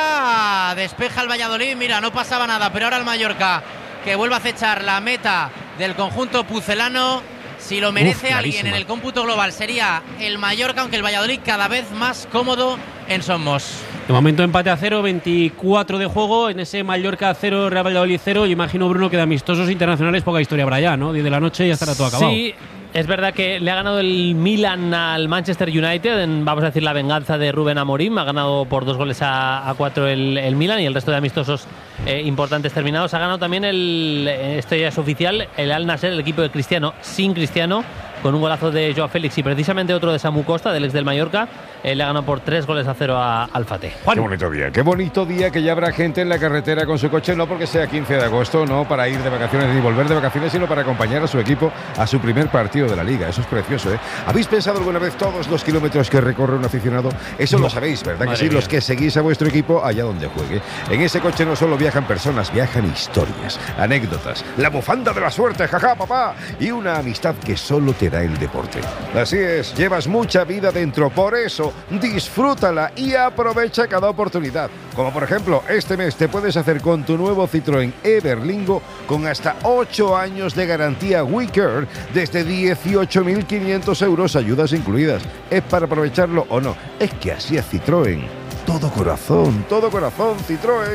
Speaker 15: Roca, despeja el Valladolid, mira, no pasaba nada, pero ahora el Mallorca que vuelve a acechar la meta del conjunto pucelano. Si lo merece
Speaker 12: Uf,
Speaker 15: alguien en el cómputo global sería el Mallorca, aunque el Valladolid cada vez más cómodo en Somos.
Speaker 12: De momento empate a cero, veinticuatro de juego en ese Mallorca cero, Real Valladolid cero. Yo imagino, Bruno, que de amistosos internacionales poca historia habrá ya, ¿no? diez de la noche y ya estará todo acabado.
Speaker 21: Sí, es verdad que le ha ganado el Milan al Manchester United, en, vamos a decir, la venganza de Rubén Amorim. Ha ganado por dos goles a, a cuatro el, el Milan, y el resto de amistosos eh, importantes terminados. Ha ganado también, el, esto ya es oficial, el Al Nassr, el equipo de Cristiano, sin Cristiano, con un golazo de Joao Félix y precisamente otro de Samu Costa, del ex del Mallorca. Eh, le ha ganado por tres goles a cero a Alfate.
Speaker 11: Qué bonito día, qué bonito día, que ya habrá gente en la carretera con su coche, no porque sea quince de agosto, no para ir de vacaciones ni volver de vacaciones, sino para acompañar a su equipo a su primer partido de la Liga. Eso es precioso, ¿eh? ¿Habéis pensado alguna vez todos los kilómetros que recorre un aficionado? Eso no. Lo sabéis, ¿verdad que sí? Mía. Los que seguís a vuestro equipo allá donde juegue. En ese coche no solo viajan personas, viajan historias, anécdotas, la bufanda de la suerte, jaja, papá, y una amistad que solo te da el deporte. Así es, llevas mucha vida dentro, por eso disfrútala y aprovecha cada oportunidad. Como por ejemplo, este mes te puedes hacer con tu nuevo Citroën Everlingo con hasta ocho años de garantía WeCare desde dieciocho mil quinientos euros, ayudas incluidas. ¿Es para aprovecharlo o no? Es que así es Citroën. Todo corazón, todo corazón, Citroën.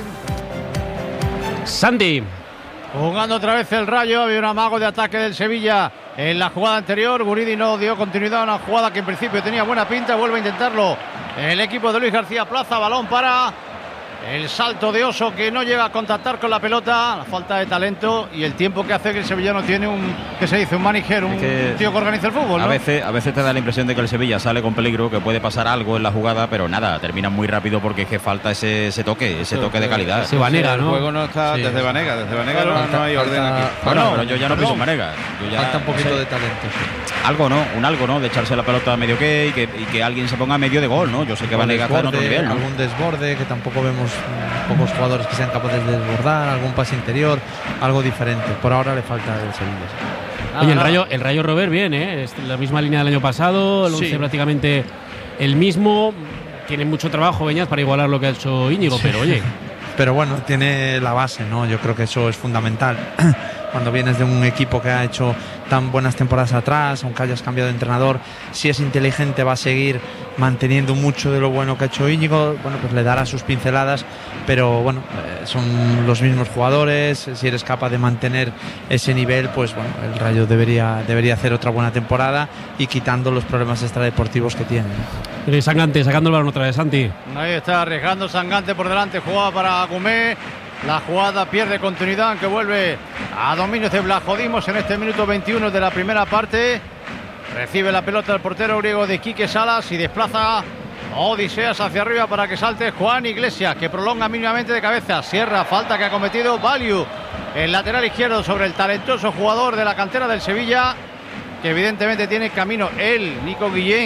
Speaker 12: Santi.
Speaker 8: Jugando otra vez el Rayo, había un amago de ataque del Sevilla en la jugada anterior. Guridi no dio continuidad a una jugada que en principio tenía buena pinta, vuelve a intentarlo el equipo de Luis García Plaza. Balón para el salto de Oso, que no llega a contactar con la pelota, la falta de talento y el tiempo que hace que el sevillano tiene un, que se dice, un manager, un, es que un tío que organiza el fútbol, ¿no?
Speaker 13: A veces, a veces te da la impresión de que el Sevilla sale con peligro, que puede pasar algo en la jugada, pero nada, termina muy rápido porque es que falta ese, ese toque, ese toque de calidad.
Speaker 12: Se Vanega, ¿no?
Speaker 10: El juego no está, sí, desde Vanega, desde Vanega claro, no, falta, no hay orden falta, aquí.
Speaker 13: Bueno, no, pero yo ya no pienso en Vanega. Yo ya,
Speaker 9: falta un poquito
Speaker 13: no sé,
Speaker 9: de talento. Sí.
Speaker 13: Algo, ¿no? Un algo, ¿no? De echarse la pelota a medio que y, que y que alguien se ponga a medio de gol, ¿no? Yo sé que Vanega está en otro nivel, ¿no?
Speaker 9: Algún desborde, que tampoco vemos pocos jugadores que sean capaces de desbordar, algún pase interior, algo diferente. Por ahora le falta el Sevilla.
Speaker 12: Oye, el Rayo, el Rayo Robert bien, ¿eh? Es la misma línea del año pasado, el once sí. prácticamente el mismo. Tiene mucho trabajo Beñat para igualar lo que ha hecho Íñigo, sí. pero oye.
Speaker 9: Pero bueno, tiene la base, ¿no? Yo creo que eso es fundamental. Cuando vienes de un equipo que ha hecho tan buenas temporadas atrás, aunque hayas cambiado de entrenador, si es inteligente va a seguir manteniendo mucho de lo bueno que ha hecho Íñigo. Bueno, pues le dará sus pinceladas, pero bueno, eh, son los mismos jugadores. Si eres capaz de mantener ese nivel, pues bueno, el Rayo debería, debería hacer otra buena temporada y quitando los problemas extradeportivos que tiene.
Speaker 12: Sangante sacando el balón otra vez, Santi.
Speaker 8: Ahí está arriesgando Sangante por delante, jugaba para Gumé. La jugada pierde continuidad, aunque vuelve a dominio de Blajodimos en este minuto veintiuno de la primera parte. Recibe la pelota el portero griego de Quique Salas y desplaza Odiseas hacia arriba para que salte Juan Iglesias, que prolonga mínimamente de cabeza. Sierra, falta que ha cometido Valiu, el lateral izquierdo, sobre el talentoso jugador de la cantera del Sevilla, que evidentemente tiene camino él, Nico Guillén,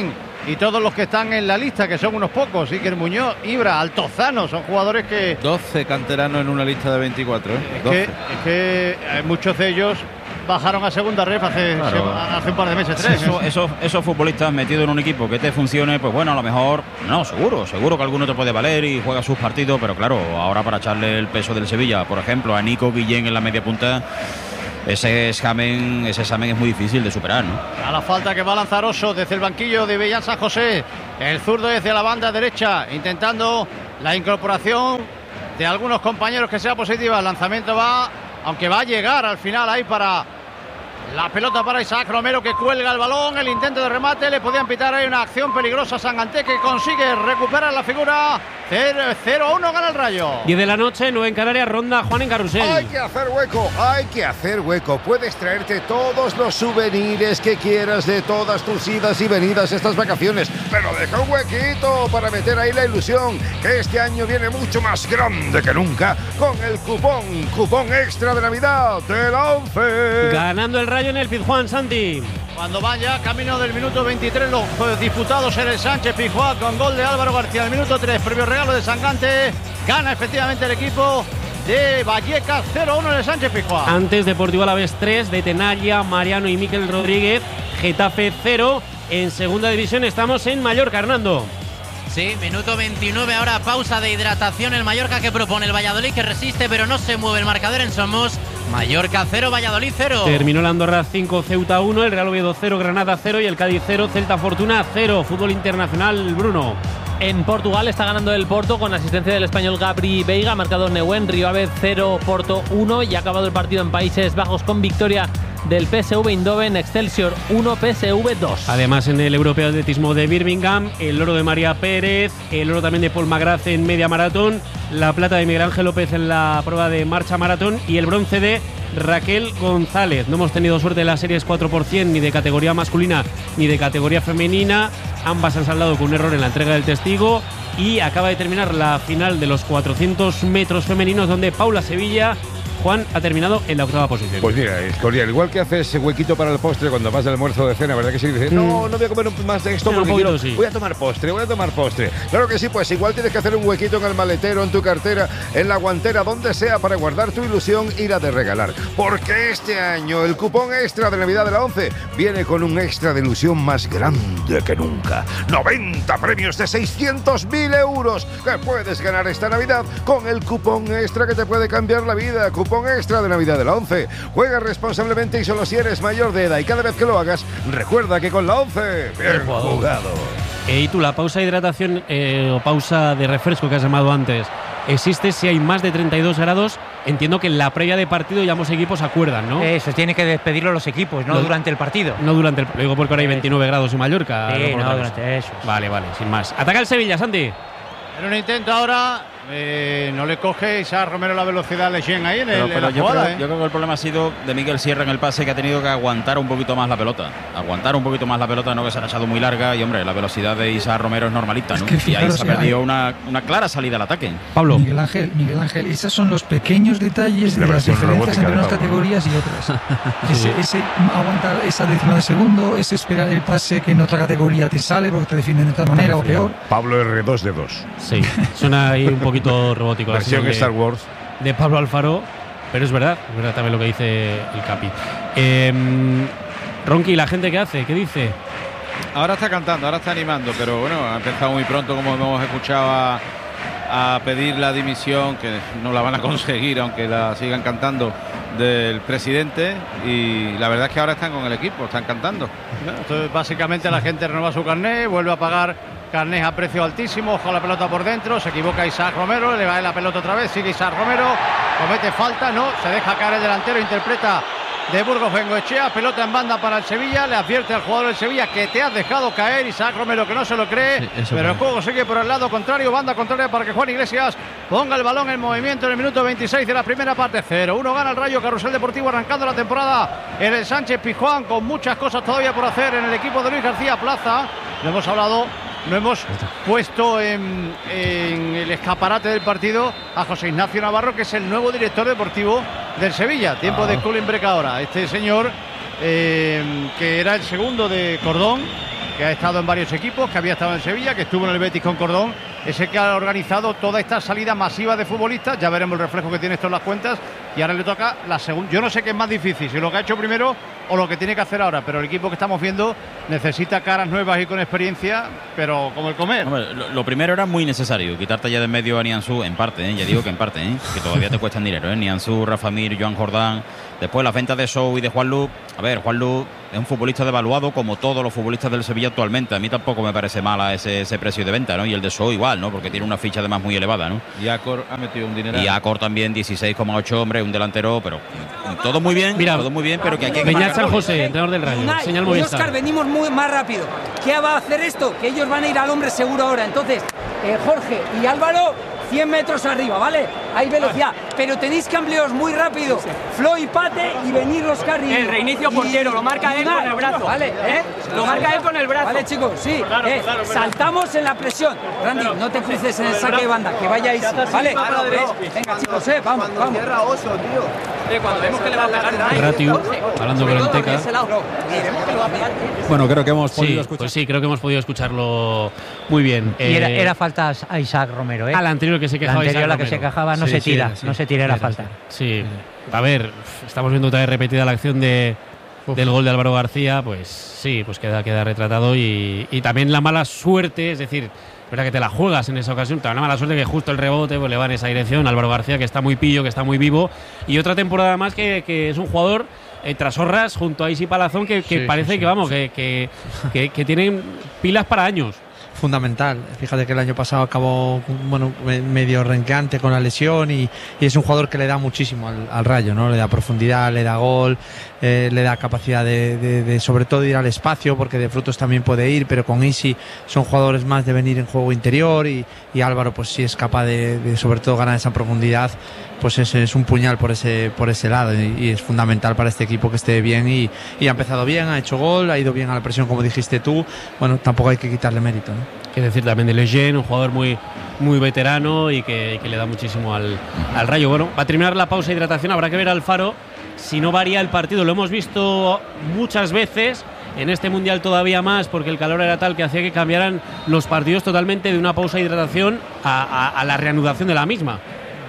Speaker 8: y todos los que están en la lista, que son unos pocos, Iker Muñoz, Ibra, Altozano, son jugadores que...
Speaker 10: doce canteranos en una lista de veinticuatro. ¿eh?
Speaker 8: Es que, es que muchos de ellos bajaron a segunda ref hace,
Speaker 13: Claro.
Speaker 8: hace un par de meses, tres.
Speaker 13: Eso, esos, esos futbolistas metidos en un equipo que te funcione, pues bueno, a lo mejor, no, seguro, seguro que alguno te puede valer y juega sus partidos, pero claro, ahora para echarle el peso del Sevilla, por ejemplo, a Nico Guillén en la media punta, ese examen, ese examen es muy difícil de superar, ¿no?
Speaker 8: A la falta que va Lanzaroso desde el banquillo de Bellán San José, el zurdo desde la banda derecha, intentando la incorporación de algunos compañeros que sea positiva. El lanzamiento va, aunque va a llegar al final ahí para la pelota para Isaac Romero, que cuelga el balón, el intento de remate, le podían pitar ahí una acción peligrosa a Sanganté, que consigue recuperar la figura. cero a uno gana el Rayo.
Speaker 12: diez de la noche, nueve en Canarias, ronda Juan en Carrusel.
Speaker 11: Hay que hacer hueco, hay que hacer hueco. Puedes traerte todos los souvenirs que quieras de todas tus idas y venidas estas vacaciones, pero deja un huequito para meter ahí la ilusión, que este año viene mucho más grande que nunca con el cupón, cupón extra de Navidad de la ONCE.
Speaker 12: Ganando el Rayo en el Pizjuán, Santi.
Speaker 8: Cuando van ya camino del minuto veintitrés los pues, disputados en el Sánchez Pizjuán, con gol de Álvaro García el minuto tres, previo regalo de Sangante, gana efectivamente el equipo de Vallecas cero a uno en el Sánchez Pizjuán.
Speaker 12: Antes Deportivo Alavés tres, de Tenalla, Mariano y Miquel Rodríguez, Getafe cero. En segunda división estamos en Mallorca, Hernando.
Speaker 15: Sí, minuto veintinueve, ahora pausa de hidratación. El Mallorca que propone, el Valladolid que resiste, pero no se mueve el marcador en Somos. Mallorca cero, Valladolid cero.
Speaker 12: Terminó la Andorra cinco, Ceuta uno, el Real Oviedo cero, Granada cero y el Cádiz cero, Celta Fortuna cero. Fútbol internacional, Bruno.
Speaker 21: En Portugal está ganando el Porto con asistencia del español Gabri Veiga, marcador Neuwen, Río Ave cero, Porto uno, y ha acabado el partido en Países Bajos con victoria del P S V Eindhoven, Excelsior uno, P S V dos.
Speaker 12: Además, en el Europeo de Atletismo de Birmingham, el oro de María Pérez, el oro también de Paul McGrath en media maratón, la plata de Miguel Ángel López en la prueba de marcha maratón y el bronce de Raquel González. No hemos tenido suerte en las series cuatro por cien ni de categoría masculina ni de categoría femenina. Ambas han saldado con un error en la entrega del testigo y acaba de terminar la final de los cuatrocientos metros femeninos, donde Paula Sevilla, Juan, ha terminado en la octava posición.
Speaker 11: Pues mira, Escorial, igual que haces ese huequito para el postre cuando vas al almuerzo de cena, ¿verdad que sí? Dices, no, no voy a comer más de esto
Speaker 12: Sí,
Speaker 11: porque
Speaker 12: un poquito,
Speaker 11: quiero-
Speaker 12: sí.
Speaker 11: voy a tomar postre, voy a tomar postre. Claro que sí, pues igual tienes que hacer un huequito en el maletero, en tu cartera, en la guantera, donde sea, para guardar tu ilusión y la de regalar. Porque este año el cupón extra de Navidad de la ONCE viene con un extra de ilusión más grande que nunca. noventa premios de seiscientos mil euros que puedes ganar esta Navidad con el cupón extra que te puede cambiar la vida. Cupón extra de Navidad de la ONCE. Juega responsablemente y solo si eres mayor de edad, y cada vez que lo hagas, recuerda que con la ONCE, bien jugado.
Speaker 12: Eh, y tú, la pausa de hidratación eh, o pausa de refresco que has llamado antes, existe si hay más de treinta y dos grados. Entiendo que en la previa de partido ya ambos equipos acuerdan, ¿no?
Speaker 14: Eso, tiene que despedirlo los equipos, no
Speaker 12: Lo-
Speaker 14: durante el partido.
Speaker 12: No durante el. Lo digo porque ahora hay veintinueve grados en Mallorca.
Speaker 14: Sí,
Speaker 12: por
Speaker 14: no,
Speaker 12: otra cosa.
Speaker 14: durante eso.
Speaker 12: Vale, vale, sin más. Ataca el Sevilla, Santi.
Speaker 8: En un intento ahora, eh, no le coge Isaac Romero la velocidad a Leyen ahí en, el,
Speaker 13: Pero,
Speaker 8: en
Speaker 13: pero
Speaker 8: la
Speaker 13: yo,
Speaker 8: jugada.
Speaker 13: creo,
Speaker 8: ¿eh?
Speaker 13: yo creo que el problema ha sido de Miguel Sierra en el pase, que ha tenido que aguantar un poquito más la pelota. Aguantar un poquito más la pelota, no que se ha echado muy larga. Y hombre, la velocidad de Isaac Romero es normalita, ¿no?
Speaker 16: que
Speaker 13: y ahí
Speaker 16: fijaros
Speaker 13: se ha
Speaker 16: que
Speaker 13: perdido
Speaker 16: hay-
Speaker 13: una, una clara salida al ataque.
Speaker 12: Pablo.
Speaker 16: Miguel Ángel, Miguel Ángel, esos son los pequeños detalles
Speaker 13: La
Speaker 16: de las
Speaker 13: versión
Speaker 16: diferencias
Speaker 13: robótica
Speaker 16: entre
Speaker 13: de
Speaker 16: unas
Speaker 13: Pablo.
Speaker 16: categorías y otras. Ese, ese aguantar esa décima de segundo, ese esperar el pase que en otra categoría te sale porque te defienden de otra manera o peor.
Speaker 11: Pablo R dos de dos.
Speaker 12: Sí, suena ahí un poquito robótico. la
Speaker 11: Versión
Speaker 12: señal de-
Speaker 11: Star Wars.
Speaker 12: De Pablo Alfaro, pero es verdad, es verdad también lo que dice el Capi. Eh, Ronqui, ¿la gente qué hace? ¿Qué dice?
Speaker 10: Ahora está cantando, ahora está animando, pero bueno, ha empezado muy pronto, como hemos escuchado, a, a pedir la dimisión, que no la van a conseguir, aunque la sigan cantando, del presidente. Y la verdad es que ahora están con el equipo, están cantando.
Speaker 8: Entonces, básicamente la gente renueva su carnet, vuelve a pagar carnet a precio altísimo, ojo a la pelota por dentro, se equivoca Isaac Romero, le va la pelota otra vez, sigue Isaac Romero, comete falta, no, se deja caer el delantero, interpreta de Burgos Bengoechea, pelota en banda para el Sevilla, le advierte al jugador del Sevilla que te has dejado caer, Isaac Romero que no se lo cree,
Speaker 12: Sí, eso
Speaker 8: pero el
Speaker 12: fue.
Speaker 8: juego sigue por el lado contrario, banda contraria para que Juan Iglesias ponga el balón en movimiento en el minuto veintiséis de la primera parte. Cero uno gana el Rayo, Carrusel Deportivo arrancando la temporada en el Sánchez Pizjuán, con muchas cosas todavía por hacer en el equipo de Luis García Plaza. Lo hemos hablado, no hemos puesto en, en el escaparate del partido a José Ignacio Navarro, que es el nuevo director deportivo del Sevilla. Tiempo
Speaker 12: Ah.
Speaker 8: de cooling break ahora. Este señor, eh, que era el segundo de Cordón, que ha estado en varios equipos, que había estado en Sevilla, que estuvo en el Betis con Cordón, es el que ha organizado toda esta salida masiva de futbolistas. Ya veremos el reflejo que tiene esto en las cuentas. Y ahora le toca la segunda. Yo no sé qué es más difícil, si lo que ha hecho primero o lo que tiene que hacer ahora, pero el equipo que estamos viendo necesita caras nuevas y con experiencia, pero como el comer.
Speaker 13: Hombre, lo, lo primero era muy necesario, quitarte ya de en medio a Nianzú, en parte, ¿eh? Ya digo que en parte, ¿eh? Que todavía te cuestan dinero, ¿eh? Nianzú, Rafa Mir, Joan Jordán. Después la venta de Sou y de Juanlu. A ver, Juanlu es un futbolista devaluado como todos los futbolistas del Sevilla actualmente. A mí tampoco me parece mala ese, ese precio de venta, ¿no? Y el de Sou igual, ¿no? Porque tiene una ficha además muy elevada, ¿no?
Speaker 10: Y Acor ha metido un dinero.
Speaker 13: Y Acor también, dieciséis coma ocho, hombre, un delantero, pero todo muy bien,
Speaker 1: Mira,
Speaker 13: todo muy bien, pero que aquí hay que
Speaker 1: Beñat San José, entrenador del Rayo.
Speaker 3: Unai,
Speaker 1: Señal
Speaker 3: y
Speaker 1: Movistar.
Speaker 3: Óscar, venimos muy más rápido. ¿Qué va a hacer esto? Que ellos van a ir al hombre seguro ahora. Entonces, eh, Jorge y Álvaro, cien metros arriba, ¿vale? Hay velocidad. Pero tenéis que ampliaros muy rápido. Flo y Pate y venir los carriles.
Speaker 23: El reinicio portero, lo marca él con el brazo.
Speaker 3: Vale, ¿eh?
Speaker 23: Lo marca él con el brazo.
Speaker 3: Vale, chicos, sí. Eh, saltamos en la presión. Randy, no te cruces en el saque de banda, que vayáis. Vale, venga, chicos, eh, vamos, vamos.
Speaker 23: Cuando vemos que le va a pegar Unai.
Speaker 1: Ratiu, hablando con el Teca.
Speaker 21: Bueno, creo que hemos podido
Speaker 1: Sí,
Speaker 21: escuchar.
Speaker 1: pues sí, creo que hemos podido escucharlo muy bien.
Speaker 14: Y era,
Speaker 1: Eh,
Speaker 14: era falta a Isaac Romero, ¿eh?
Speaker 1: A la anterior que se quejaba
Speaker 14: La anterior,
Speaker 1: Isaac
Speaker 14: la que
Speaker 1: Romero.
Speaker 14: se quejaba, no
Speaker 1: Sí,
Speaker 14: se
Speaker 1: sí,
Speaker 14: tira,
Speaker 1: sí.
Speaker 14: no se tira, era
Speaker 1: Sí,
Speaker 14: falta.
Speaker 1: Sí. A ver, estamos viendo otra vez repetida la acción de, del gol de Álvaro García, pues sí, pues queda, queda retratado y, y también la mala suerte, es decir, es verdad que te la juegas en esa ocasión, también la mala suerte que justo el rebote pues, le va en esa dirección, Álvaro García que está muy pillo, que está muy vivo, y otra temporada más que, que es un jugador eh, tras horras junto a Isi Palazón que, que
Speaker 9: Sí,
Speaker 1: parece
Speaker 9: sí,
Speaker 1: que vamos, que, que, que, que tienen pilas para años.
Speaker 9: Fundamental. Fíjate que el año pasado acabó bueno medio renqueante con la lesión y, y es un jugador que le da muchísimo al, al Rayo, ¿no? Le da profundidad, le da gol, eh, le da capacidad de, de, de sobre todo ir al espacio, porque de frutos también puede ir, pero con Isi son jugadores más de venir en juego interior y, y Álvaro pues sí es capaz de, de sobre todo ganar esa profundidad, pues es, es un puñal por ese por ese lado y, y es fundamental para este equipo que esté bien y, y ha empezado bien, ha hecho gol, ha ido bien a la presión como dijiste tú, bueno, tampoco hay que quitarle mérito, ¿no?
Speaker 1: Que decir también de Lejeune, un jugador muy, muy veterano y que, que le da muchísimo al, al Rayo. Bueno, va a terminar la pausa de hidratación, habrá que ver al Faro si no varía el partido. Lo hemos visto muchas veces, en este Mundial todavía más, porque el calor era tal que hacía que cambiaran los partidos totalmente de una pausa de hidratación a, a, a la reanudación de la misma.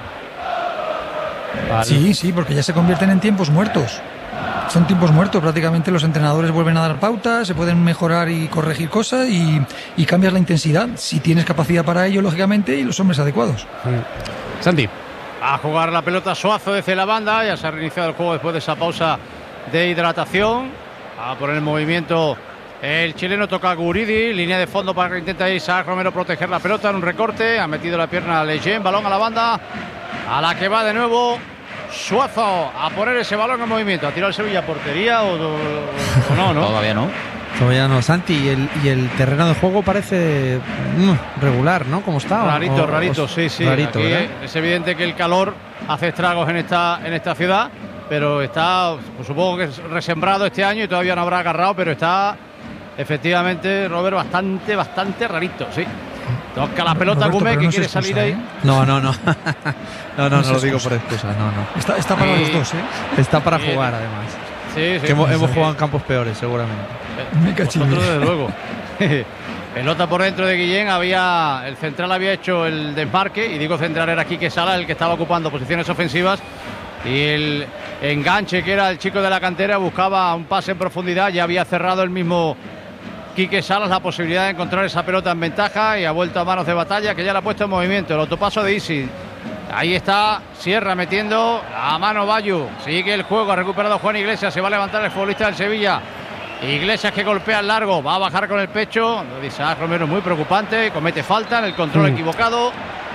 Speaker 16: Vale. Sí, sí, porque ya se convierten en tiempos muertos. Son tiempos muertos, prácticamente los entrenadores vuelven a dar pautas, se pueden mejorar y corregir cosas y, y cambias la intensidad, si tienes capacidad para ello, lógicamente, y los hombres adecuados.
Speaker 1: Mm. Santi.
Speaker 8: A jugar la pelota Suazo desde la banda, ya se ha reiniciado el juego después de esa pausa de hidratación. A poner en movimiento el chileno, toca a Guridi, línea de fondo para que intenta Isaac Romero proteger la pelota en un recorte, ha metido la pierna a Lejeune, balón a la banda, a la que va de nuevo Suazo a poner ese balón en movimiento. ¿Ha tirado el Sevilla portería o, o, o no, no?
Speaker 13: Todavía no.
Speaker 9: Todavía no, Santi, y el, y el terreno de juego parece mm, regular, ¿no? ¿Cómo está?
Speaker 8: Rarito,
Speaker 9: o,
Speaker 8: rarito,
Speaker 9: o,
Speaker 8: sí, sí.
Speaker 9: Rarito,
Speaker 8: Aquí
Speaker 9: ¿verdad?
Speaker 8: es evidente que el calor hace estragos en esta, en esta ciudad, pero está, pues, supongo que es resembrado este año y todavía no habrá agarrado, pero está efectivamente, Robert, bastante, bastante rarito, sí. Toca la pelota
Speaker 16: Roberto,
Speaker 8: Gómez,
Speaker 16: pero
Speaker 8: que
Speaker 16: no
Speaker 8: quiere
Speaker 16: se excusa,
Speaker 8: salir ahí.
Speaker 16: ¿eh?
Speaker 9: No, no, no. no, no, no,
Speaker 16: se
Speaker 9: lo digo
Speaker 16: excusa.
Speaker 9: por excusas, no, no.
Speaker 16: Está, está para
Speaker 8: Sí.
Speaker 16: los dos, ¿eh?
Speaker 9: Está para
Speaker 8: Sí.
Speaker 9: jugar, además.
Speaker 8: Sí, sí.
Speaker 9: Que hemos,
Speaker 8: Sí.
Speaker 9: hemos jugado en campos peores, seguramente.
Speaker 16: Me cachillo.
Speaker 8: Nosotros, desde luego. Pelota por dentro de Guillén, había el central había hecho el desmarque, y digo central, era Quique Sala el que estaba ocupando posiciones ofensivas, y el enganche que era el chico de la cantera buscaba un pase en profundidad, ya había cerrado el mismo Quique Salas la posibilidad de encontrar esa pelota en ventaja y ha vuelto a manos de Batalla, que ya la ha puesto en movimiento. El autopaso de Isi, ahí está Sierra metiendo a mano Bayu, sigue el juego, ha recuperado Juan Iglesias, se va a levantar el futbolista del Sevilla. Iglesias que golpea el largo, va a bajar con el pecho. Isaac Romero muy preocupante, comete falta en el control
Speaker 13: Mm.
Speaker 8: equivocado.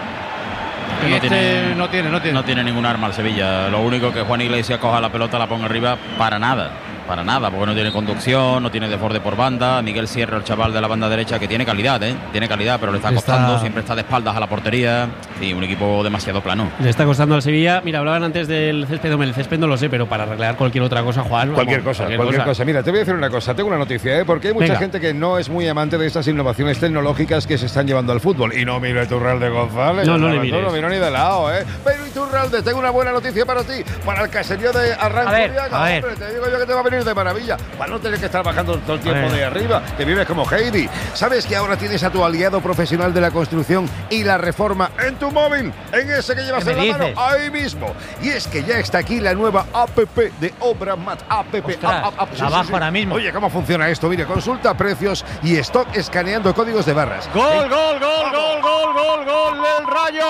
Speaker 8: Y
Speaker 13: No
Speaker 8: este
Speaker 13: tiene,
Speaker 8: no tiene, no tiene.
Speaker 13: no tiene ningún arma el Sevilla. Lo único que Juan Iglesias coja la pelota, la ponga arriba, para nada. Para nada, porque no tiene conducción, no tiene desborde por banda. Miguel Sierra, el chaval de la banda derecha, que tiene calidad, ¿eh? Tiene calidad, pero le está
Speaker 1: Está-
Speaker 13: costando, siempre está de espaldas a la portería. Y un equipo demasiado plano.
Speaker 1: Le está costando al Sevilla. Mira, hablaban antes del césped, hombre, el césped no lo sé, pero para arreglar cualquier otra cosa, Juan. vamos,
Speaker 11: Cualquier cosa, cualquier, cosa. Mira, te voy a decir una cosa. Tengo una noticia, ¿eh? Porque hay mucha
Speaker 1: Venga.
Speaker 11: gente que no es muy amante de estas innovaciones tecnológicas que se están llevando al fútbol. Y no miro a Iturralde González.
Speaker 1: No, no le
Speaker 11: ¿sabes?
Speaker 1: mires.
Speaker 11: No miro ni de lado, ¿eh? Pero Iturralde, tengo una buena noticia para ti. Para el caserío de Arranz.
Speaker 14: A ver,
Speaker 11: Zuriaga,
Speaker 14: a ver.
Speaker 11: hombre, te digo yo que te va a venir vienes de maravilla para no tener que estar bajando todo el tiempo de arriba, que vives como Heidi. ¿Sabes que ahora tienes a tu aliado profesional de la construcción y la reforma en tu móvil? En ese que llevas en la mano, ahí mismo. Y es que ya está aquí la nueva app de Obramat. App,
Speaker 14: Ostras,
Speaker 11: app, app,
Speaker 14: la
Speaker 11: sí,
Speaker 14: bajo
Speaker 11: sí, sí.
Speaker 14: ahora mismo.
Speaker 11: Oye, ¿cómo funciona esto? Mire, consulta precios y stock escaneando códigos de barras.
Speaker 8: Gol, gol, gol, gol, gol, gol, gol del Rayo.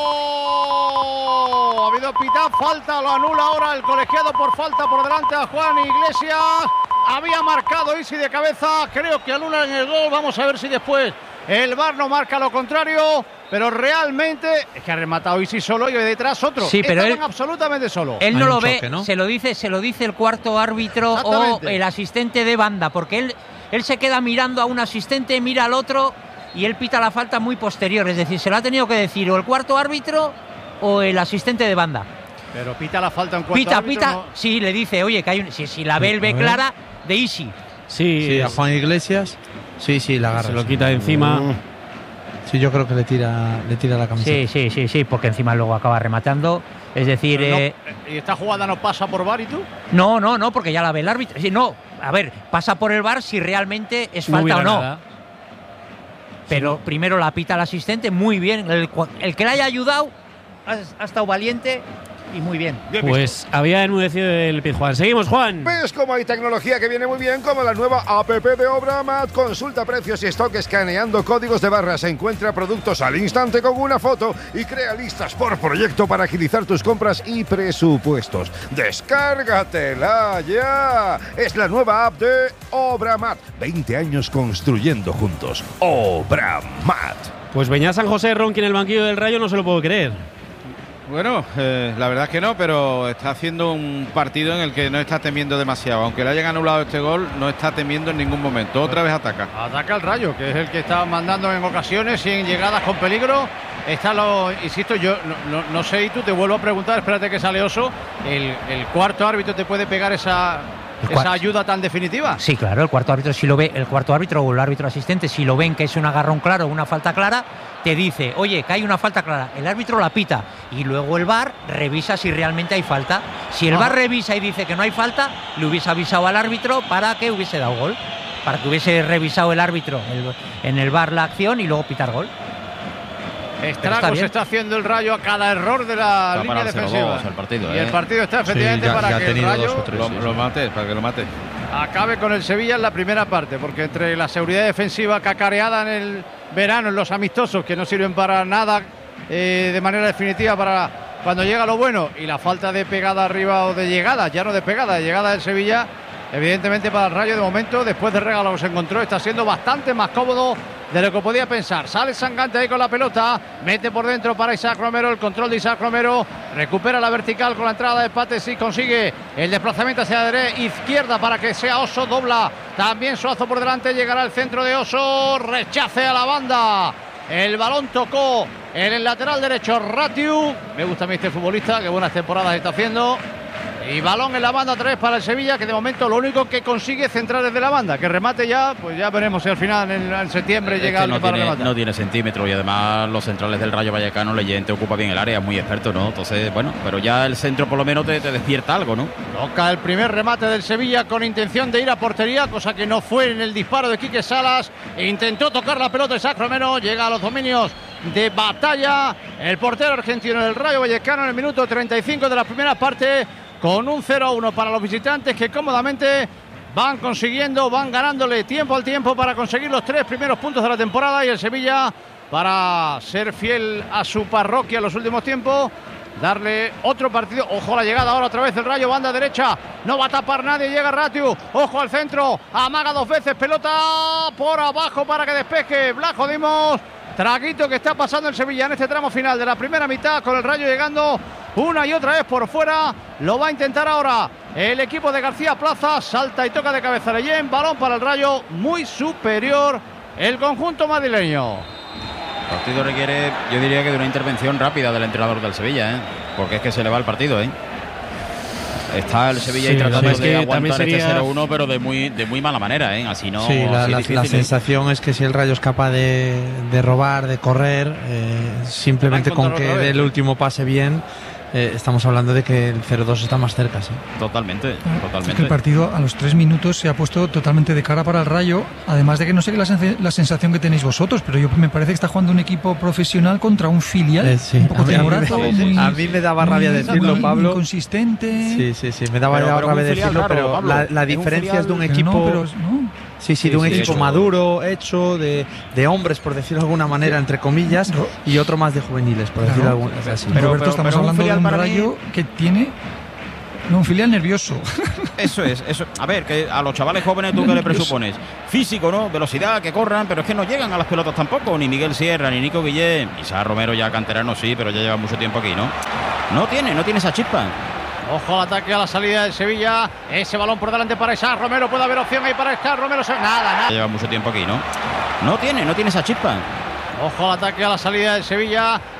Speaker 8: Ha habido pitad, falta, lo anula ahora el colegiado por falta por delante a Juan Iglesias. Había marcado Isi de cabeza, creo que anulan el gol. Vamos a ver si después el V A R no marca lo contrario. Pero realmente es que ha rematado Isi solo y detrás otro.
Speaker 14: Sí, pero
Speaker 8: Estaban
Speaker 14: él
Speaker 8: absolutamente solo.
Speaker 14: Él no lo ve, choque, ¿no? Se lo dice, se lo dice el cuarto árbitro o el asistente de banda, porque él, él se queda mirando a un asistente, mira al otro y él pita la falta muy posterior. Es decir, se lo ha tenido que decir o el cuarto árbitro o el asistente de banda.
Speaker 8: Pero pita la falta en cuarto
Speaker 14: Pita,
Speaker 8: árbitro,
Speaker 14: pita,
Speaker 8: no.
Speaker 14: sí, le dice, oye, que hay un, si, si la ve, él ve clara de Isi.
Speaker 9: Sí, sí, a Juan Iglesias, sí, sí, la agarra.
Speaker 1: Se lo quita de encima.
Speaker 9: Mm. Sí, yo creo que le tira, le tira la camiseta.
Speaker 14: Sí, sí, sí, sí, porque encima luego acaba rematando. Es decir,
Speaker 8: Pero no,
Speaker 14: eh,
Speaker 8: ¿y esta jugada no pasa por V A R y tú?
Speaker 14: no, no, no, porque ya la ve el árbitro. Sí, no, a ver, pasa por el V A R si realmente es
Speaker 1: No
Speaker 14: falta
Speaker 1: hubiera
Speaker 14: o no.
Speaker 1: nada.
Speaker 14: Pero primero la pita el asistente, muy bien. El, el que le haya ayudado ha, ha estado valiente y muy bien.
Speaker 1: Pues había enmudecido el Pizjuán. Seguimos, Juan.
Speaker 11: ¿Ves cómo hay tecnología que viene muy bien? Como la nueva app de Obramat. Consulta precios y stock escaneando códigos de barras. Encuentra productos al instante con una foto y crea listas por proyecto para agilizar tus compras y presupuestos. ¡Descárgatela ya! Es la nueva app de Obramat. veinte años construyendo juntos. Obramat.
Speaker 1: Pues Beñat San José Ronqui en el banquillo del Rayo, no se lo puedo creer.
Speaker 10: Bueno, eh, la verdad es que no, pero está haciendo un partido en el que no está temiendo demasiado. Aunque le hayan anulado este gol, no está temiendo en ningún momento. Otra vez ataca.
Speaker 8: Ataca el Rayo, que es el que está mandando en ocasiones y en llegadas con peligro. Está lo, insisto, yo no, no, no sé, y tú te vuelvo a preguntar, espérate que sale Oso. El, el cuarto árbitro te puede pegar esa, esa ayuda tan definitiva.
Speaker 14: Sí, claro, el cuarto árbitro si lo ve, el cuarto árbitro o el árbitro asistente, si lo ven que es un agarrón claro o una falta clara, te dice, oye, que hay una falta clara. El árbitro la pita y luego el V A R revisa si realmente hay falta. Si el V A R revisa y dice que no hay falta, le hubiese avisado al árbitro para que hubiese dado gol, para que hubiese revisado el árbitro el, en el V A R la acción y luego pitar gol.
Speaker 8: Estragos está, está haciendo el Rayo a cada error de la
Speaker 13: está
Speaker 8: línea defensiva.
Speaker 13: El partido,
Speaker 8: y
Speaker 13: ¿eh?
Speaker 8: el partido está efectivamente
Speaker 10: sí, ya,
Speaker 8: para
Speaker 10: ya
Speaker 8: que el Rayo
Speaker 10: tres, lo, sí, lo mate, para que lo mate.
Speaker 8: Acabe con el Sevilla en la primera parte, porque entre la seguridad defensiva cacareada en el verano, en los amistosos que no sirven para nada eh, de manera definitiva para cuando llega lo bueno, y la falta de pegada arriba o de llegada, ya no de pegada, de llegada del Sevilla, evidentemente para el Rayo de momento, después del regalo que se encontró, está siendo bastante más cómodo de lo que podía pensar. Sale Sangante ahí con la pelota, mete por dentro para Isaac Romero, el control de Isaac Romero, recupera la vertical con la entrada de Pates y consigue el desplazamiento hacia la derecha, izquierda para que sea Oso, dobla también Suazo por delante, llegará al centro de Oso, rechace a la banda, el balón tocó en el lateral derecho Ratiu, me gusta a mí este futbolista, que buenas temporadas está haciendo. Y balón en la banda tres para el Sevilla, que de momento lo único que consigue es centrar desde la banda. Que remate ya, pues ya veremos si al final en, en septiembre
Speaker 13: es
Speaker 8: llega
Speaker 13: que no
Speaker 8: al para
Speaker 13: tiene,
Speaker 8: rematar.
Speaker 13: no tiene centímetro y además los centrales del Rayo Vallecano, Leyente ocupa bien el área, es muy experto, ¿no? Entonces, bueno, pero ya el centro por lo menos te, te despierta algo, ¿no?
Speaker 8: Toca el primer remate del Sevilla con intención de ir a portería, cosa que no fue en el disparo de Quique Salas. Intentó tocar la pelota Isaac Romero, llega a los dominios de Batalla. El portero argentino del Rayo Vallecano en el minuto treinta y cinco de la primera parte, con un cero a uno para los visitantes que cómodamente van consiguiendo, van ganándole tiempo al tiempo para conseguir los tres primeros puntos de la temporada, y el Sevilla, para ser fiel a su parroquia en los últimos tiempos, darle otro partido. Ojo a la llegada ahora otra vez el Rayo, banda derecha, no va a tapar nadie, llega Ratiu, ojo al centro, amaga dos veces, pelota por abajo para que despeje Blajo Dimos. Traguito que está pasando el Sevilla en este tramo final de la primera mitad, con el Rayo llegando una y otra vez por fuera. Lo va a intentar ahora el equipo de García Plaza, salta y toca de cabeza Leyen, balón para el Rayo, muy superior el conjunto madrileño.
Speaker 13: El partido requiere, yo diría que de una intervención rápida del entrenador del Sevilla, ¿eh? Porque es que se le va el partido, ¿eh? Está el Sevilla ahí
Speaker 1: sí,
Speaker 13: tratando
Speaker 1: es que
Speaker 13: de aguantar
Speaker 1: sería...
Speaker 13: este cero uno, pero de muy, de muy mala manera, ¿eh? Así no.
Speaker 9: Sí, la,
Speaker 13: así
Speaker 9: la,
Speaker 13: difícil,
Speaker 9: la
Speaker 13: ¿eh?
Speaker 9: sensación es que si el Rayo es capaz de, de robar, de correr, eh, simplemente con que dé el último pase bien, eh, estamos hablando de que el cero dos está más cerca, sí.
Speaker 13: Totalmente, totalmente.
Speaker 16: Es que el partido a los tres minutos se ha puesto totalmente de cara para el Rayo, además de que no sé qué la, sen- la sensación que tenéis vosotros, pero yo me parece que está jugando un equipo profesional contra un filial,
Speaker 9: Eh, sí.
Speaker 16: un poco
Speaker 9: A mí-
Speaker 16: timorato,
Speaker 9: sí, sí.
Speaker 16: muy,
Speaker 9: A mí me daba rabia
Speaker 16: muy-
Speaker 9: decirlo,
Speaker 16: muy
Speaker 9: Pablo.
Speaker 16: inconsistente.
Speaker 9: Sí, sí, sí, me daba
Speaker 16: Pero- pero
Speaker 9: rabia
Speaker 16: un filial
Speaker 9: decirlo,
Speaker 16: raro,
Speaker 9: pero
Speaker 16: Pablo.
Speaker 9: la, la
Speaker 16: Es un
Speaker 9: diferencia
Speaker 16: filial-
Speaker 9: es de un
Speaker 16: pero
Speaker 9: equipo...
Speaker 16: no, pero no.
Speaker 9: Sí, sí,
Speaker 16: Sí,
Speaker 9: de un
Speaker 16: sí,
Speaker 9: equipo
Speaker 16: hecho.
Speaker 9: maduro, hecho, de, de hombres, por decirlo de alguna manera, entre comillas, y otro más de juveniles, por decirlo
Speaker 16: Claro.
Speaker 9: alguna- así.
Speaker 16: Roberto, estamos hablando de un Rayo que tiene no, un filial nervioso.
Speaker 13: Eso es, eso. A ver, que a los chavales jóvenes tú qué le presupones. Físico, ¿no? Velocidad, que corran, pero es que no llegan a las pelotas tampoco. Ni Miguel Sierra, ni Nico Guillén. Isaac Romero ya canterano sí, pero ya lleva mucho tiempo aquí, ¿no? No tiene, no tiene esa chispa.
Speaker 8: Ojo al ataque a la salida del Sevilla. Ese balón por delante para Isaac Romero. Puede haber opción ahí para Isaac Romero. Nada, nada.
Speaker 13: Ya lleva mucho tiempo aquí, ¿no? No tiene, no tiene esa chispa.
Speaker 8: Ojo al ataque a la salida del Sevilla.